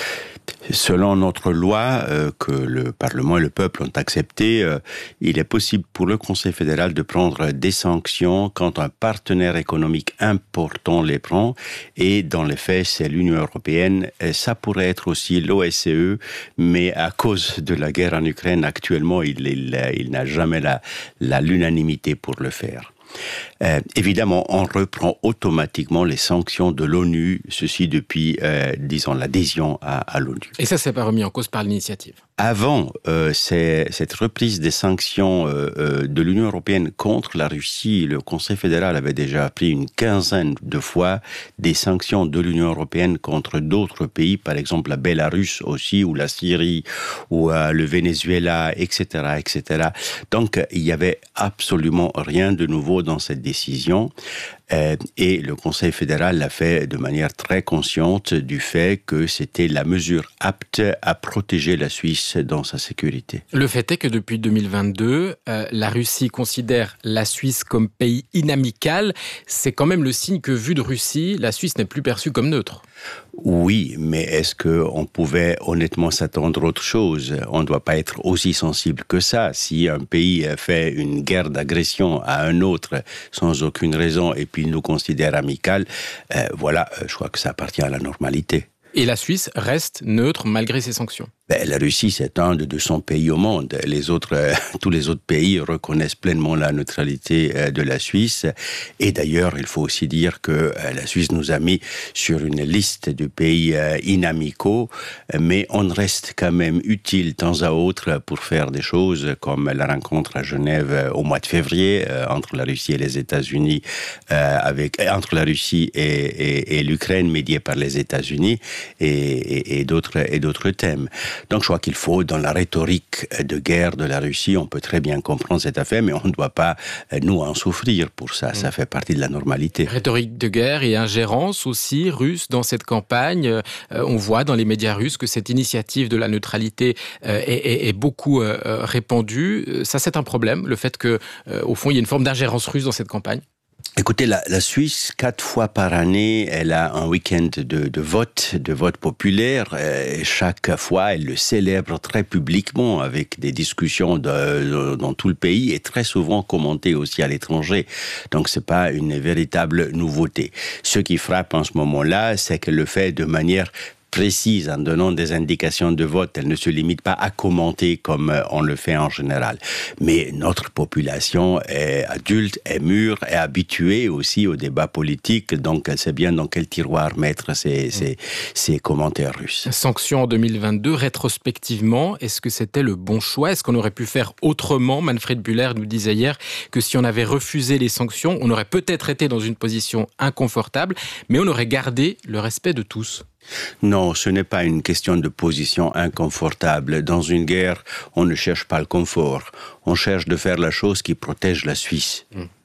S9: Selon notre loi euh, que le Parlement et le peuple ont acceptée, euh, il est possible pour le Conseil fédéral de prendre des sanctions quand un partenaire économique important les prend. Et dans les faits, c'est l'Union européenne. Et ça pourrait être aussi l'O S C E, mais à cause de la guerre en Ukraine, actuellement, il, il, il n'a jamais la, la l'unanimité pour le faire. Euh, évidemment, on reprend automatiquement les sanctions de l'ONU, ceci depuis, euh, disons, l'adhésion à, à l'ONU.
S22: Et ça, c'est pas remis en cause par l'initiative.
S9: Avant euh, c'est, cette reprise des sanctions euh, euh, de l'Union européenne contre la Russie, le Conseil fédéral avait déjà pris une quinzaine de fois des sanctions de l'Union européenne contre d'autres pays, par exemple la Bélarus aussi, ou la Syrie, ou euh, le Venezuela, et cetera, et cetera. Donc, il y avait absolument rien de nouveau dans cette décision. Euh, et le Conseil fédéral l'a fait de manière très consciente du fait que c'était la mesure apte à protéger la Suisse dans sa sécurité.
S22: Le fait est que depuis deux mille vingt-deux, euh, la Russie considère la Suisse comme pays inamical. C'est quand même le signe que, vu de Russie, la Suisse n'est plus perçue comme neutre.
S9: Oui, mais est-ce qu'on pouvait honnêtement s'attendre à autre chose ? On ne doit pas être aussi sensible que ça. Si un pays fait une guerre d'agression à un autre sans aucune raison et puis nous considère amical, euh, voilà, je crois que ça appartient à la normalité.
S22: Et la Suisse reste neutre malgré ces sanctions.
S9: Ben, la Russie, c'est un de deux cents pays au monde. Les autres, euh, tous les autres pays reconnaissent pleinement la neutralité euh, de la Suisse. Et d'ailleurs, il faut aussi dire que euh, la Suisse nous a mis sur une liste de pays euh, inamicaux, mais on reste quand même utile de temps à autre pour faire des choses comme la rencontre à Genève euh, au mois de février euh, entre la Russie et les États-Unis, euh, avec euh, entre la Russie et, et, et l'Ukraine, médiée par les États-Unis, et, et, et d'autres et d'autres thèmes. Donc je crois qu'il faut, dans la rhétorique de guerre de la Russie, on peut très bien comprendre cette affaire, mais on ne doit pas, nous, en souffrir pour ça. Ça fait partie de la normalité.
S22: Rhétorique de guerre et ingérence aussi russe dans cette campagne. Euh, on voit dans les médias russes que cette initiative de la neutralité euh, est, est, est beaucoup euh, répandue. Ça, c'est un problème, le fait que, euh, au fond, il y a une forme d'ingérence russe dans cette campagne.
S9: Écoutez, la, la Suisse, quatre fois par année, elle a un week-end de, de vote, de vote populaire. Et chaque fois, elle le célèbre très publiquement avec des discussions de, de, dans tout le pays et très souvent commentées aussi à l'étranger. Donc, c'est pas une véritable nouveauté. Ce qui frappe en ce moment-là, c'est qu'elle le fait de manière précise en donnant des indications de vote. Elle ne se limite pas à commenter comme on le fait en général. Mais notre population est adulte, est mûre, est habituée aussi au débat politique, donc elle sait bien dans quel tiroir mettre ses, ses, ses commentaires russes.
S22: Sanctions en deux mille vingt-deux, rétrospectivement, est-ce que c'était le bon choix ? Est-ce qu'on aurait pu faire autrement ? Manfred Bühler nous disait hier que si on avait refusé les sanctions, on aurait peut-être été dans une position inconfortable, mais on aurait gardé le respect de tous.
S9: Non, ce n'est pas une question de position inconfortable. Dans une guerre, on ne cherche pas le confort. On cherche de faire la chose qui protège la Suisse. Mmh.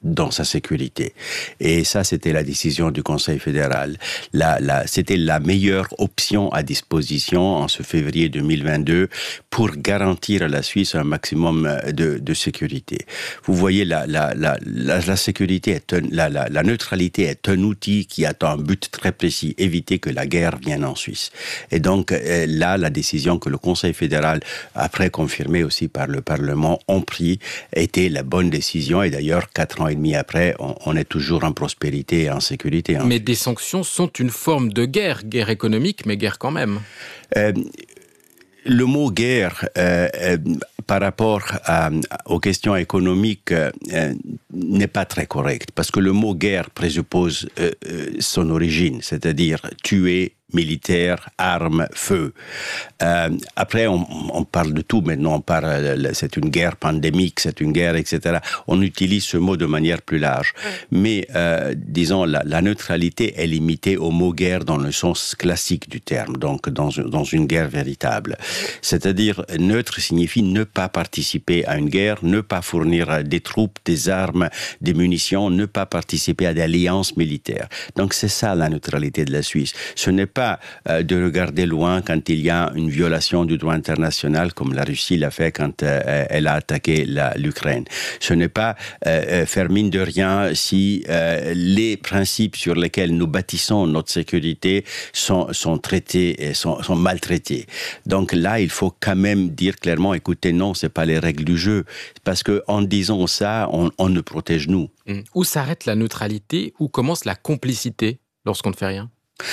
S9: dans sa sécurité. Et ça, c'était la décision du Conseil fédéral. La, la, c'était la meilleure option à disposition en ce février deux mille vingt-deux pour garantir à la Suisse un maximum de, de sécurité. Vous voyez, la, la, la, la, la sécurité, est un, la, la, la neutralité est un outil qui a un but très précis, éviter que la guerre vienne en Suisse. Et donc là, la décision que le Conseil fédéral, après confirmée aussi par le Parlement, ont pris était la bonne décision. Et d'ailleurs, quatre ans et demi après, on, on est toujours en prospérité et en sécurité.
S22: Mais des sanctions sont une forme de guerre, guerre économique, mais guerre quand même.
S9: Euh, le mot guerre, euh, euh, par rapport à, aux questions économiques, euh, n'est pas très correct, parce que le mot guerre présuppose euh, son origine, c'est-à-dire tuer, militaire, armes, feu. Euh, après, on, on parle de tout maintenant. On parle, c'est une guerre pandémique, c'est une guerre, et cetera. On utilise ce mot de manière plus large. Mais, euh, disons, la, la neutralité est limitée au mot guerre dans le sens classique du terme, donc dans, dans une guerre véritable. C'est-à-dire, neutre signifie ne pas participer à une guerre, ne pas fournir des troupes, des armes, des munitions, ne pas participer à des alliances militaires. Donc, c'est ça la neutralité de la Suisse. Ce n'est pas de regarder loin quand il y a une violation du droit international, comme la Russie l'a fait quand euh, elle a attaqué la, l'Ukraine. Ce n'est pas euh, faire mine de rien si euh, les principes sur lesquels nous bâtissons notre sécurité sont, sont traités et sont, sont maltraités. Donc là, il faut quand même dire clairement, écoutez, non, c'est pas les règles du jeu, parce que en disant ça, on, on nous protège nous.
S22: Mmh. Où s'arrête la neutralité, où commence la complicité lorsqu'on ne fait rien ?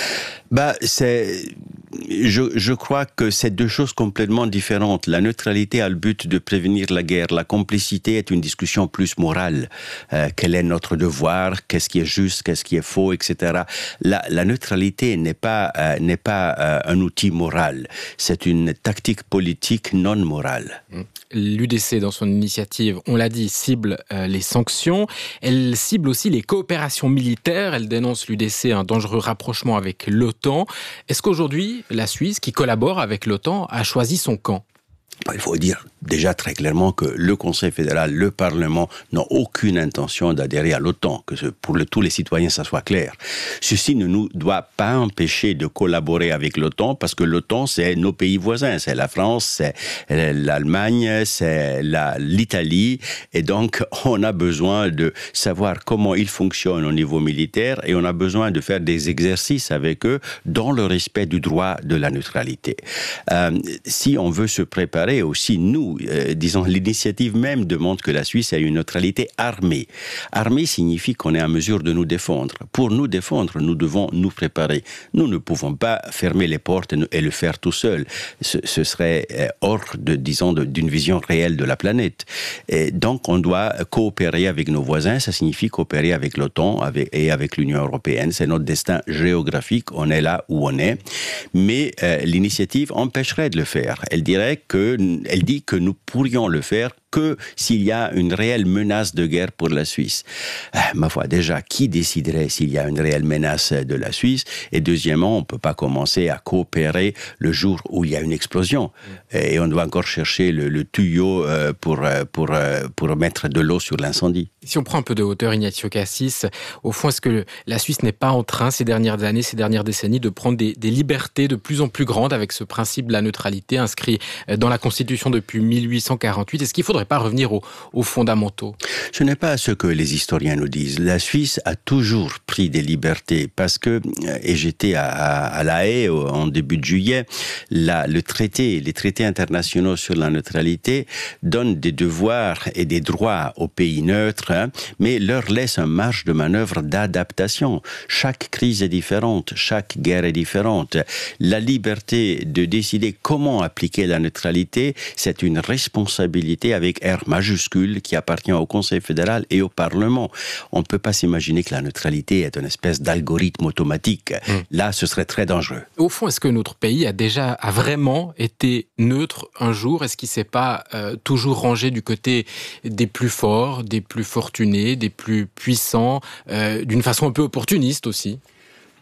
S9: Bah, c'est, je, je crois que c'est deux choses complètement différentes. La neutralité a le but de prévenir la guerre. La complicité est une discussion plus morale. Euh, quel est notre devoir? Qu'est-ce qui est juste? Qu'est-ce qui est faux? Etc. La, la neutralité n'est pas, euh, n'est pas euh, un outil moral. C'est une tactique politique non morale.
S22: L'U D C, dans son initiative, on l'a dit, cible euh, les sanctions. Elle cible aussi les coopérations militaires. Elle dénonce l'U D C un dangereux rapprochement avec l'OTAN. Est-ce qu'aujourd'hui, la Suisse, qui collabore avec l'OTAN, a choisi son camp ?
S9: Il faut dire déjà très clairement que le Conseil fédéral, le Parlement n'ont aucune intention d'adhérer à l'OTAN, que pour le, tous les citoyens ça soit clair. Ceci ne nous doit pas empêcher de collaborer avec l'OTAN, parce que l'OTAN c'est nos pays voisins, c'est la France, c'est l'Allemagne, c'est la, l'Italie, et donc on a besoin de savoir comment ils fonctionnent au niveau militaire, et on a besoin de faire des exercices avec eux dans le respect du droit de la neutralité. Euh, si on veut se préparer aussi, nous, euh, disons, l'initiative même demande que la Suisse ait une neutralité armée. Armée signifie qu'on est en mesure de nous défendre. Pour nous défendre, nous devons nous préparer. Nous ne pouvons pas fermer les portes et le faire tout seul. Ce, ce serait hors, de, disons, de, d'une vision réelle de la planète. Et donc, on doit coopérer avec nos voisins. Ça signifie coopérer avec l'OTAN avec, et avec l'Union européenne. C'est notre destin géographique. On est là où on est. Mais euh, l'initiative empêcherait de le faire. Elle dirait que Elle dit que nous pourrions le faire que s'il y a une réelle menace de guerre pour la Suisse. Ah, ma foi, déjà, qui déciderait s'il y a une réelle menace de la Suisse? Et deuxièmement, on ne peut pas commencer à coopérer le jour où il y a une explosion. Et on doit encore chercher le, le tuyau pour, pour, pour mettre de l'eau sur l'incendie.
S22: Si on prend un peu de hauteur, Ignacio Cassis, au fond, est-ce que la Suisse n'est pas en train, ces dernières années, ces dernières décennies, de prendre des, des libertés de plus en plus grandes avec ce principe de la neutralité inscrit dans la Constitution depuis mille huit cent quarante-huit? Est-ce qu'il faudrait pas revenir aux, aux fondamentaux?
S9: Ce n'est pas ce que les historiens nous disent. La Suisse a toujours pris des libertés parce que, et j'étais à, à, à La Haye en début de juillet, la, le traité, les traités internationaux sur la neutralité donnent des devoirs et des droits aux pays neutres, hein, mais leur laissent un marge de manœuvre d'adaptation. Chaque crise est différente, chaque guerre est différente. La liberté de décider comment appliquer la neutralité, c'est une responsabilité avec R majuscule qui appartient au Conseil fédéral et au Parlement. On ne peut pas s'imaginer que la neutralité est une espèce d'algorithme automatique. Mmh. Là, ce serait très dangereux.
S22: Au fond, est-ce que notre pays a déjà a vraiment été neutre un jour? Est-ce qu'il ne s'est pas euh, toujours rangé du côté des plus forts, des plus fortunés, des plus puissants, euh, d'une façon un peu opportuniste aussi?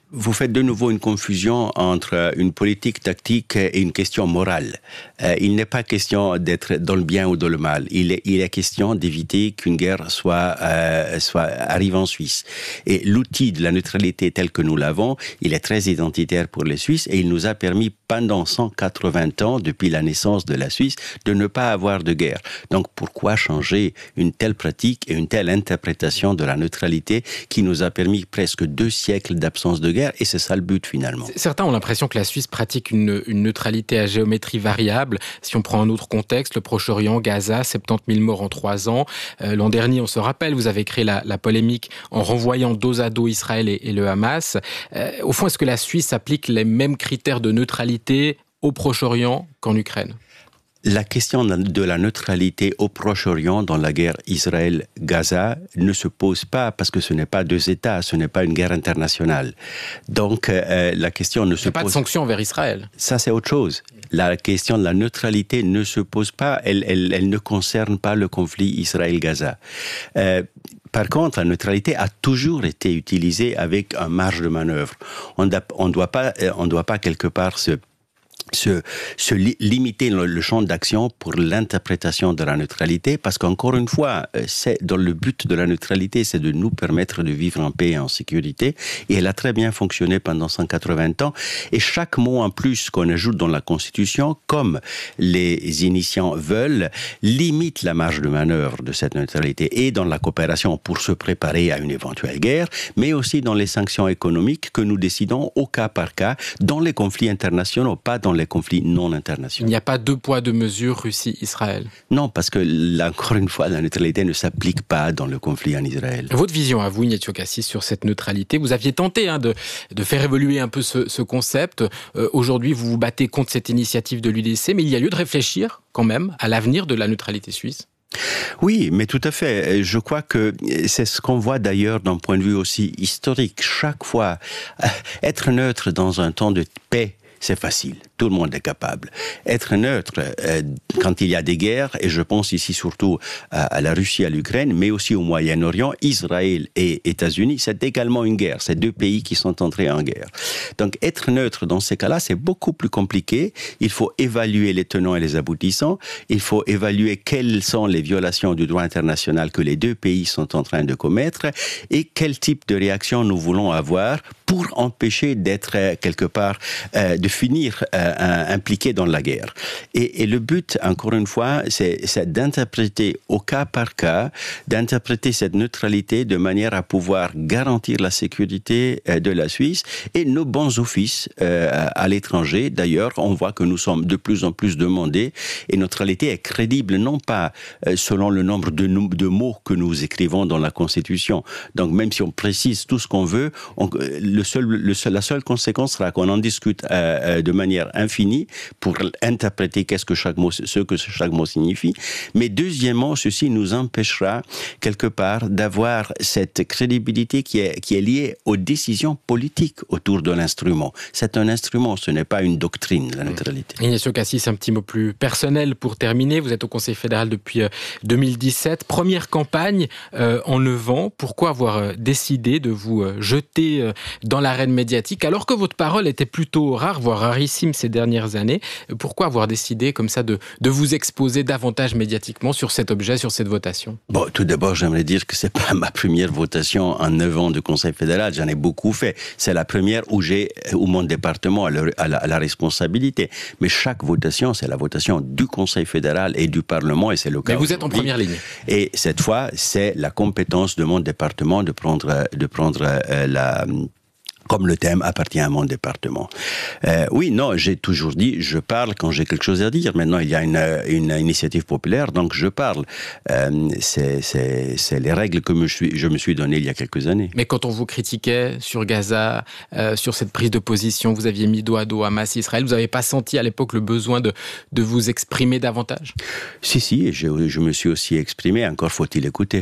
S9: vous faites de nouveau une confusion entre une politique tactique et une question morale. Euh, il n'est pas question d'être dans le bien ou dans le mal. Il est, il est question d'éviter qu'une guerre soit, euh, soit arrive en Suisse. Et l'outil de la neutralité tel que nous l'avons, il est très identitaire pour les Suisses et il nous a permis pendant cent quatre-vingts ans, depuis la naissance de la Suisse, de ne pas avoir de guerre. Donc pourquoi changer une telle pratique et une telle interprétation de la neutralité qui nous a permis presque deux siècles d'absence de guerre, et c'est ça le but finalement.
S22: Certains ont l'impression que la Suisse pratique une, une neutralité à géométrie variable. Si on prend un autre contexte, le Proche-Orient, Gaza, soixante-dix mille morts en trois ans. Euh, l'an dernier, on se rappelle, vous avez créé la, la polémique en renvoyant dos à dos Israël et, et le Hamas. Euh, au fond, est-ce que la Suisse applique les mêmes critères de neutralité au Proche-Orient qu'en Ukraine ?
S9: La question de la neutralité au Proche-Orient dans la guerre Israël-Gaza ne se pose pas parce que ce n'est pas deux États, ce n'est pas une guerre internationale. Donc euh, la question ne se pose...
S22: Il n'y a pas de sanctions envers Israël.
S9: Ça, c'est autre chose. La question de la neutralité ne se pose pas, elle, elle, elle ne concerne pas le conflit Israël-Gaza. Euh, Par contre, la neutralité a toujours été utilisée avec un marge de manœuvre. On ne doit pas, on doit pas quelque part se Se, se li- limiter le, le champ d'action pour l'interprétation de la neutralité, parce qu'encore une fois, c'est dans le but de la neutralité, c'est de nous permettre de vivre en paix et en sécurité, et elle a très bien fonctionné pendant cent quatre-vingts ans, et chaque mot en plus qu'on ajoute dans la Constitution, comme les initiants veulent, limite la marge de manœuvre de cette neutralité, et dans la coopération pour se préparer à une éventuelle guerre, mais aussi dans les sanctions économiques que nous décidons au cas par cas, dans les conflits internationaux, pas dans les conflits non internationaux.
S22: Il n'y a pas deux poids, deux mesures Russie-Israël.
S9: Non, parce que, là, encore une fois, la neutralité ne s'applique pas dans le conflit en Israël.
S22: Votre vision à vous, Ignacio Cassis, sur cette neutralité, vous aviez tenté hein, de, de faire évoluer un peu ce, ce concept. Euh, aujourd'hui, vous vous battez contre cette initiative de l'U D C, mais il y a lieu de réfléchir quand même à l'avenir de la neutralité suisse.
S9: Oui, mais tout à fait. Je crois que c'est ce qu'on voit d'ailleurs d'un point de vue aussi historique. Chaque fois, être neutre dans un temps de paix, c'est facile, tout le monde est capable. Être neutre euh, quand il y a des guerres, et je pense ici surtout à, à la Russie, à l'Ukraine, mais aussi au Moyen-Orient, Israël et États-Unis, c'est également une guerre. C'est deux pays qui sont entrés en guerre. Donc être neutre dans ces cas-là, c'est beaucoup plus compliqué. Il faut évaluer les tenants et les aboutissants. Il faut évaluer quelles sont les violations du droit international que les deux pays sont en train de commettre et quel type de réaction nous voulons avoir pour empêcher d'être euh, quelque part, euh, de finir euh, impliqué dans la guerre. Et, et le but, encore une fois, c'est, c'est d'interpréter au cas par cas, d'interpréter cette neutralité de manière à pouvoir garantir la sécurité euh, de la Suisse et nos bons offices euh, à l'étranger. D'ailleurs, on voit que nous sommes de plus en plus demandés et notre neutralité est crédible non pas euh, selon le nombre de, de mots que nous écrivons dans la Constitution. Donc même si on précise tout ce qu'on veut, on, le seul, le seul, la seule conséquence sera qu'on en discute euh, de manière infinie pour interpréter qu'est-ce que chaque mot, ce que chaque mot signifie. Mais deuxièmement, ceci nous empêchera quelque part d'avoir cette crédibilité qui est, qui est liée aux décisions politiques autour de l'instrument. C'est un instrument, ce n'est pas une doctrine, la neutralité.
S22: Ignacio Cassis, un petit mot plus personnel pour terminer. Vous êtes au Conseil fédéral depuis deux mille dix-sept. Première campagne euh, en neuf ans. Pourquoi avoir décidé de vous jeter dans l'arène médiatique alors que votre parole était plutôt rare, voire rarissime ces dernières années? Pourquoi avoir décidé comme ça de, de vous exposer davantage médiatiquement sur cet objet, sur cette votation?
S9: Bon, tout d'abord, j'aimerais dire que c'est pas ma première votation en neuf ans de Conseil fédéral. J'en ai beaucoup fait. C'est la première où j'ai, où mon département a, le, a, la, a la responsabilité. Mais chaque votation, c'est la votation du Conseil fédéral et du Parlement, et c'est le cas.
S22: Mais vous êtes en première ligne.
S9: Et cette fois, c'est la compétence de mon département de prendre, de prendre euh, la... comme le thème appartient à mon département. Euh, oui, non, j'ai toujours dit, je parle quand j'ai quelque chose à dire. Maintenant, il y a une, une initiative populaire, donc je parle. Euh, c'est, c'est, c'est les règles que me suis, je me suis données il y a quelques années.
S22: Mais quand on vous critiquait sur Gaza, euh, sur cette prise de position, vous aviez mis dos à dos Hamas et Israël, vous n'avez pas senti à l'époque le besoin de, de vous exprimer davantage?
S9: Si, si, je, je me suis aussi exprimé, encore faut-il écouter.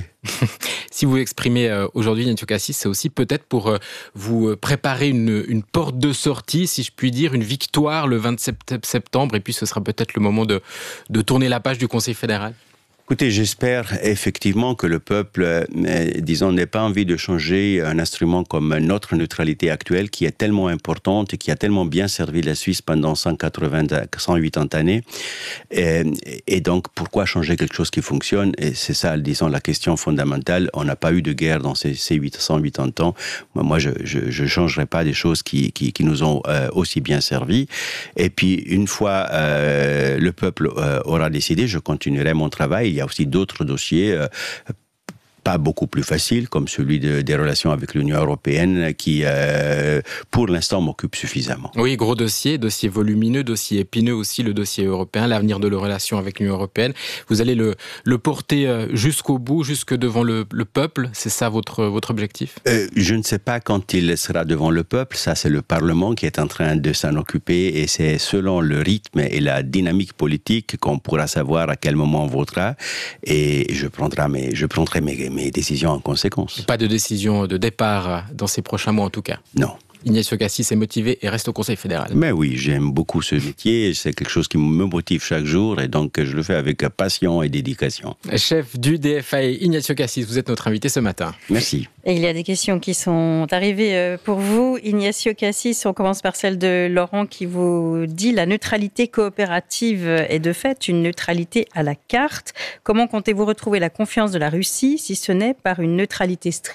S22: Si vous vous exprimez euh, aujourd'hui, Ignacio Cassis, c'est aussi peut-être pour euh, vous préparer une, une porte de sortie, si je puis dire, une victoire le vingt-sept septembre, et puis ce sera peut-être le moment de, de tourner la page du Conseil fédéral.
S9: Écoutez, j'espère effectivement que le peuple, euh, disons, n'ait pas envie de changer un instrument comme notre neutralité actuelle, qui est tellement importante et qui a tellement bien servi la Suisse pendant cent quatre-vingts, cent quatre-vingts années. Et, et donc, pourquoi changer quelque chose qui fonctionne? Et c'est ça, disons, la question fondamentale. On n'a pas eu de guerre dans ces, ces cent quatre-vingts ans. Moi, je ne changerai pas des choses qui, qui, qui nous ont euh, aussi bien servi. Et puis, une fois euh, le peuple euh, aura décidé, je continuerai mon travail. Il y a aussi d'autres dossiers euh, pas beaucoup plus faciles, comme celui de, des relations avec l'Union européenne, qui, euh, pour l'instant, m'occupe suffisamment.
S22: Oui, gros dossier, dossier volumineux, dossier épineux aussi, le dossier européen, l'avenir de la relation avec l'Union européenne. Vous allez le, le porter jusqu'au bout, jusque devant le, le peuple. C'est ça votre, votre objectif?
S9: euh, Je ne sais pas quand il sera devant le peuple. Ça, c'est le Parlement qui est en train de s'en occuper. Et c'est selon le rythme et la dynamique politique qu'on pourra savoir à quel moment on votera. Et je prendrai mes, je prendrai mes, mes décisions en conséquence.
S22: Pas de décision de départ dans ces prochains mois en tout cas?
S9: Non.
S22: Ignacio Cassis est motivé et reste au Conseil fédéral.
S9: Mais oui, j'aime beaucoup ce métier, c'est quelque chose qui me motive chaque jour et donc je le fais avec passion et dédication.
S22: Chef du D F A E, Ignacio Cassis, vous êtes notre invité ce matin.
S9: Merci.
S1: Et il y a des questions qui sont arrivées pour vous. Ignacio Cassis, on commence par celle de Laurent qui vous dit « La neutralité coopérative est de fait une neutralité à la carte. Comment comptez-vous retrouver la confiance de la Russie si ce n'est par une neutralité stricte ?»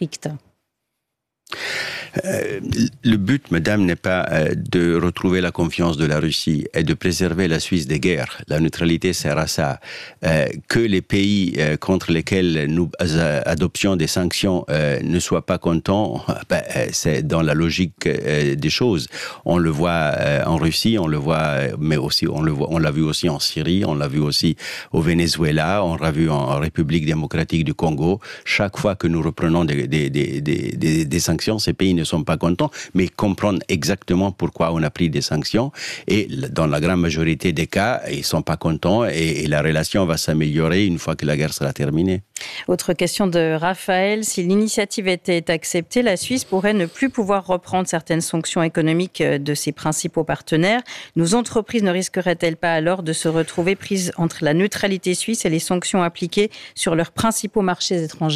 S9: Euh, le but, madame, n'est pas euh, de retrouver la confiance de la Russie et de préserver la Suisse des guerres. La neutralité sert à ça. Euh, que les pays euh, contre lesquels nous euh, adoptions des sanctions euh, ne soient pas contents, ben, euh, c'est dans la logique euh, des choses. On le voit euh, en Russie, on le voit, mais aussi on le voit, on l'a vu aussi en Syrie, on l'a vu aussi au Venezuela, on l'a vu en République démocratique du Congo. Chaque fois que nous reprenons des, des, des, des, des, des sanctions, ces pays ne sont pas contents, mais comprennent exactement pourquoi on a pris des sanctions. Et dans la grande majorité des cas, ils ne sont pas contents et, et la relation va s'améliorer une fois que la guerre sera terminée.
S1: Autre question de Raphaël. Si l'initiative était acceptée, la Suisse pourrait ne plus pouvoir reprendre certaines sanctions économiques de ses principaux partenaires. Nos entreprises ne risqueraient-elles pas alors de se retrouver prises entre la neutralité suisse et les sanctions appliquées sur leurs principaux marchés étrangers ?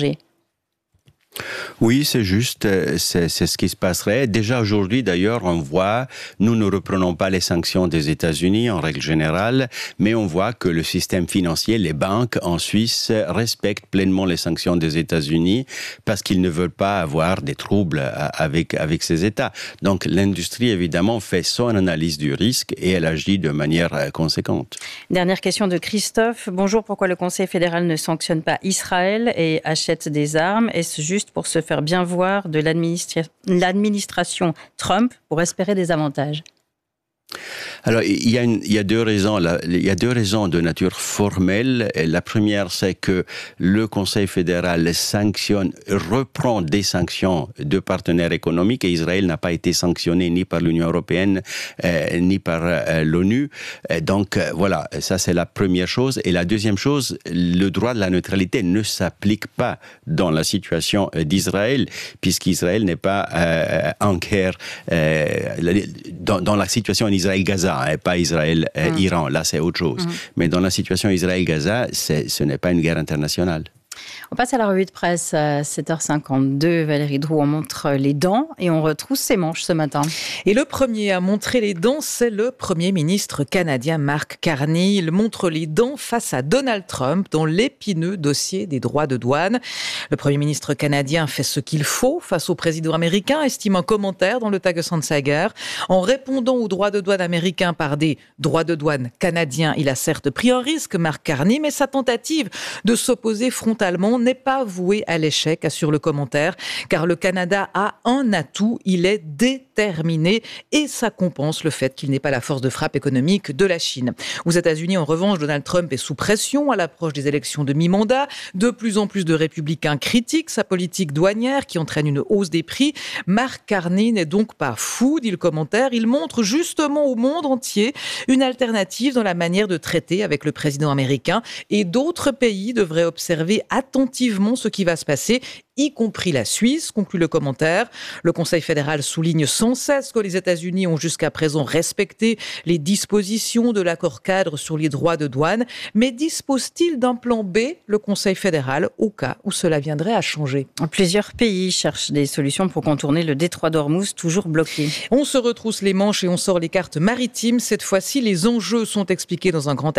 S9: Oui, c'est juste, c'est, c'est ce qui se passerait. Déjà aujourd'hui, d'ailleurs, on voit, nous ne reprenons pas les sanctions des États-Unis en règle générale, mais on voit que le système financier, les banques en Suisse respectent pleinement les sanctions des États-Unis parce qu'ils ne veulent pas avoir des troubles avec, avec ces États. Donc l'industrie, évidemment, fait son analyse du risque et elle agit de manière conséquente.
S1: Dernière question de Christophe. Bonjour, pourquoi le Conseil fédéral ne sanctionne pas Israël et achète des armes? Est-ce juste pour se faire bien voir de l'administra- l'administration Trump pour espérer des avantages?
S9: Alors, il y a, une, il y a deux raisons. Là. Il y a deux raisons de nature formelle. Et la première, c'est que le Conseil fédéral sanctionne, reprend des sanctions de partenaires économiques et Israël n'a pas été sanctionné ni par l'Union européenne euh, ni par euh, l'ONU. Et donc, euh, voilà, ça c'est la première chose. Et la deuxième chose, le droit de la neutralité ne s'applique pas dans la situation d'Israël, puisqu'Israël n'est pas euh, en guerre euh, dans, dans la situation en Israël-Gaza. Et pas Israël-Iran, euh, mmh. Là c'est autre chose. Mmh. Mais dans la situation Israël-Gaza, c'est, ce n'est pas une guerre internationale.
S1: On passe à la revue de presse à sept heures cinquante-deux. Valérie Drouot montre les dents et on retrousse ses manches ce matin.
S11: Et le premier à montrer les dents, c'est le Premier ministre canadien Mark Carney. Il montre les dents face à Donald Trump dans l'épineux dossier des droits de douane. Le Premier ministre canadien fait ce qu'il faut face au président américain, estime un commentaire dans le Tagesanzeiger. En répondant aux droits de douane américains par des droits de douane canadiens, il a certes pris un risque, Mark Carney, mais sa tentative de s'opposer frontalement n'est pas voué à l'échec, assure le commentaire, car le Canada a un atout, il est déterminé et ça compense le fait qu'il n'ait pas la force de frappe économique de la Chine. Aux États-Unis, en revanche, Donald Trump est sous pression à l'approche des élections de mi-mandat. De plus en plus de républicains critiquent sa politique douanière qui entraîne une hausse des prix. Mark Carney n'est donc pas fou, dit le commentaire. Il montre justement au monde entier une alternative dans la manière de traiter avec le président américain et d'autres pays devraient observer attentivement ce qui va se passer, y compris la Suisse, conclut le commentaire. Le Conseil fédéral souligne sans cesse que les États-Unis ont jusqu'à présent respecté les dispositions de l'accord cadre sur les droits de douane, mais dispose-t-il d'un plan B, le Conseil fédéral, au cas où cela viendrait à changer?
S1: Plusieurs pays cherchent des solutions pour contourner le détroit d'Ormuz, toujours bloqué.
S11: On se retrousse les manches et on sort les cartes maritimes. Cette fois-ci, les enjeux sont expliqués dans un grand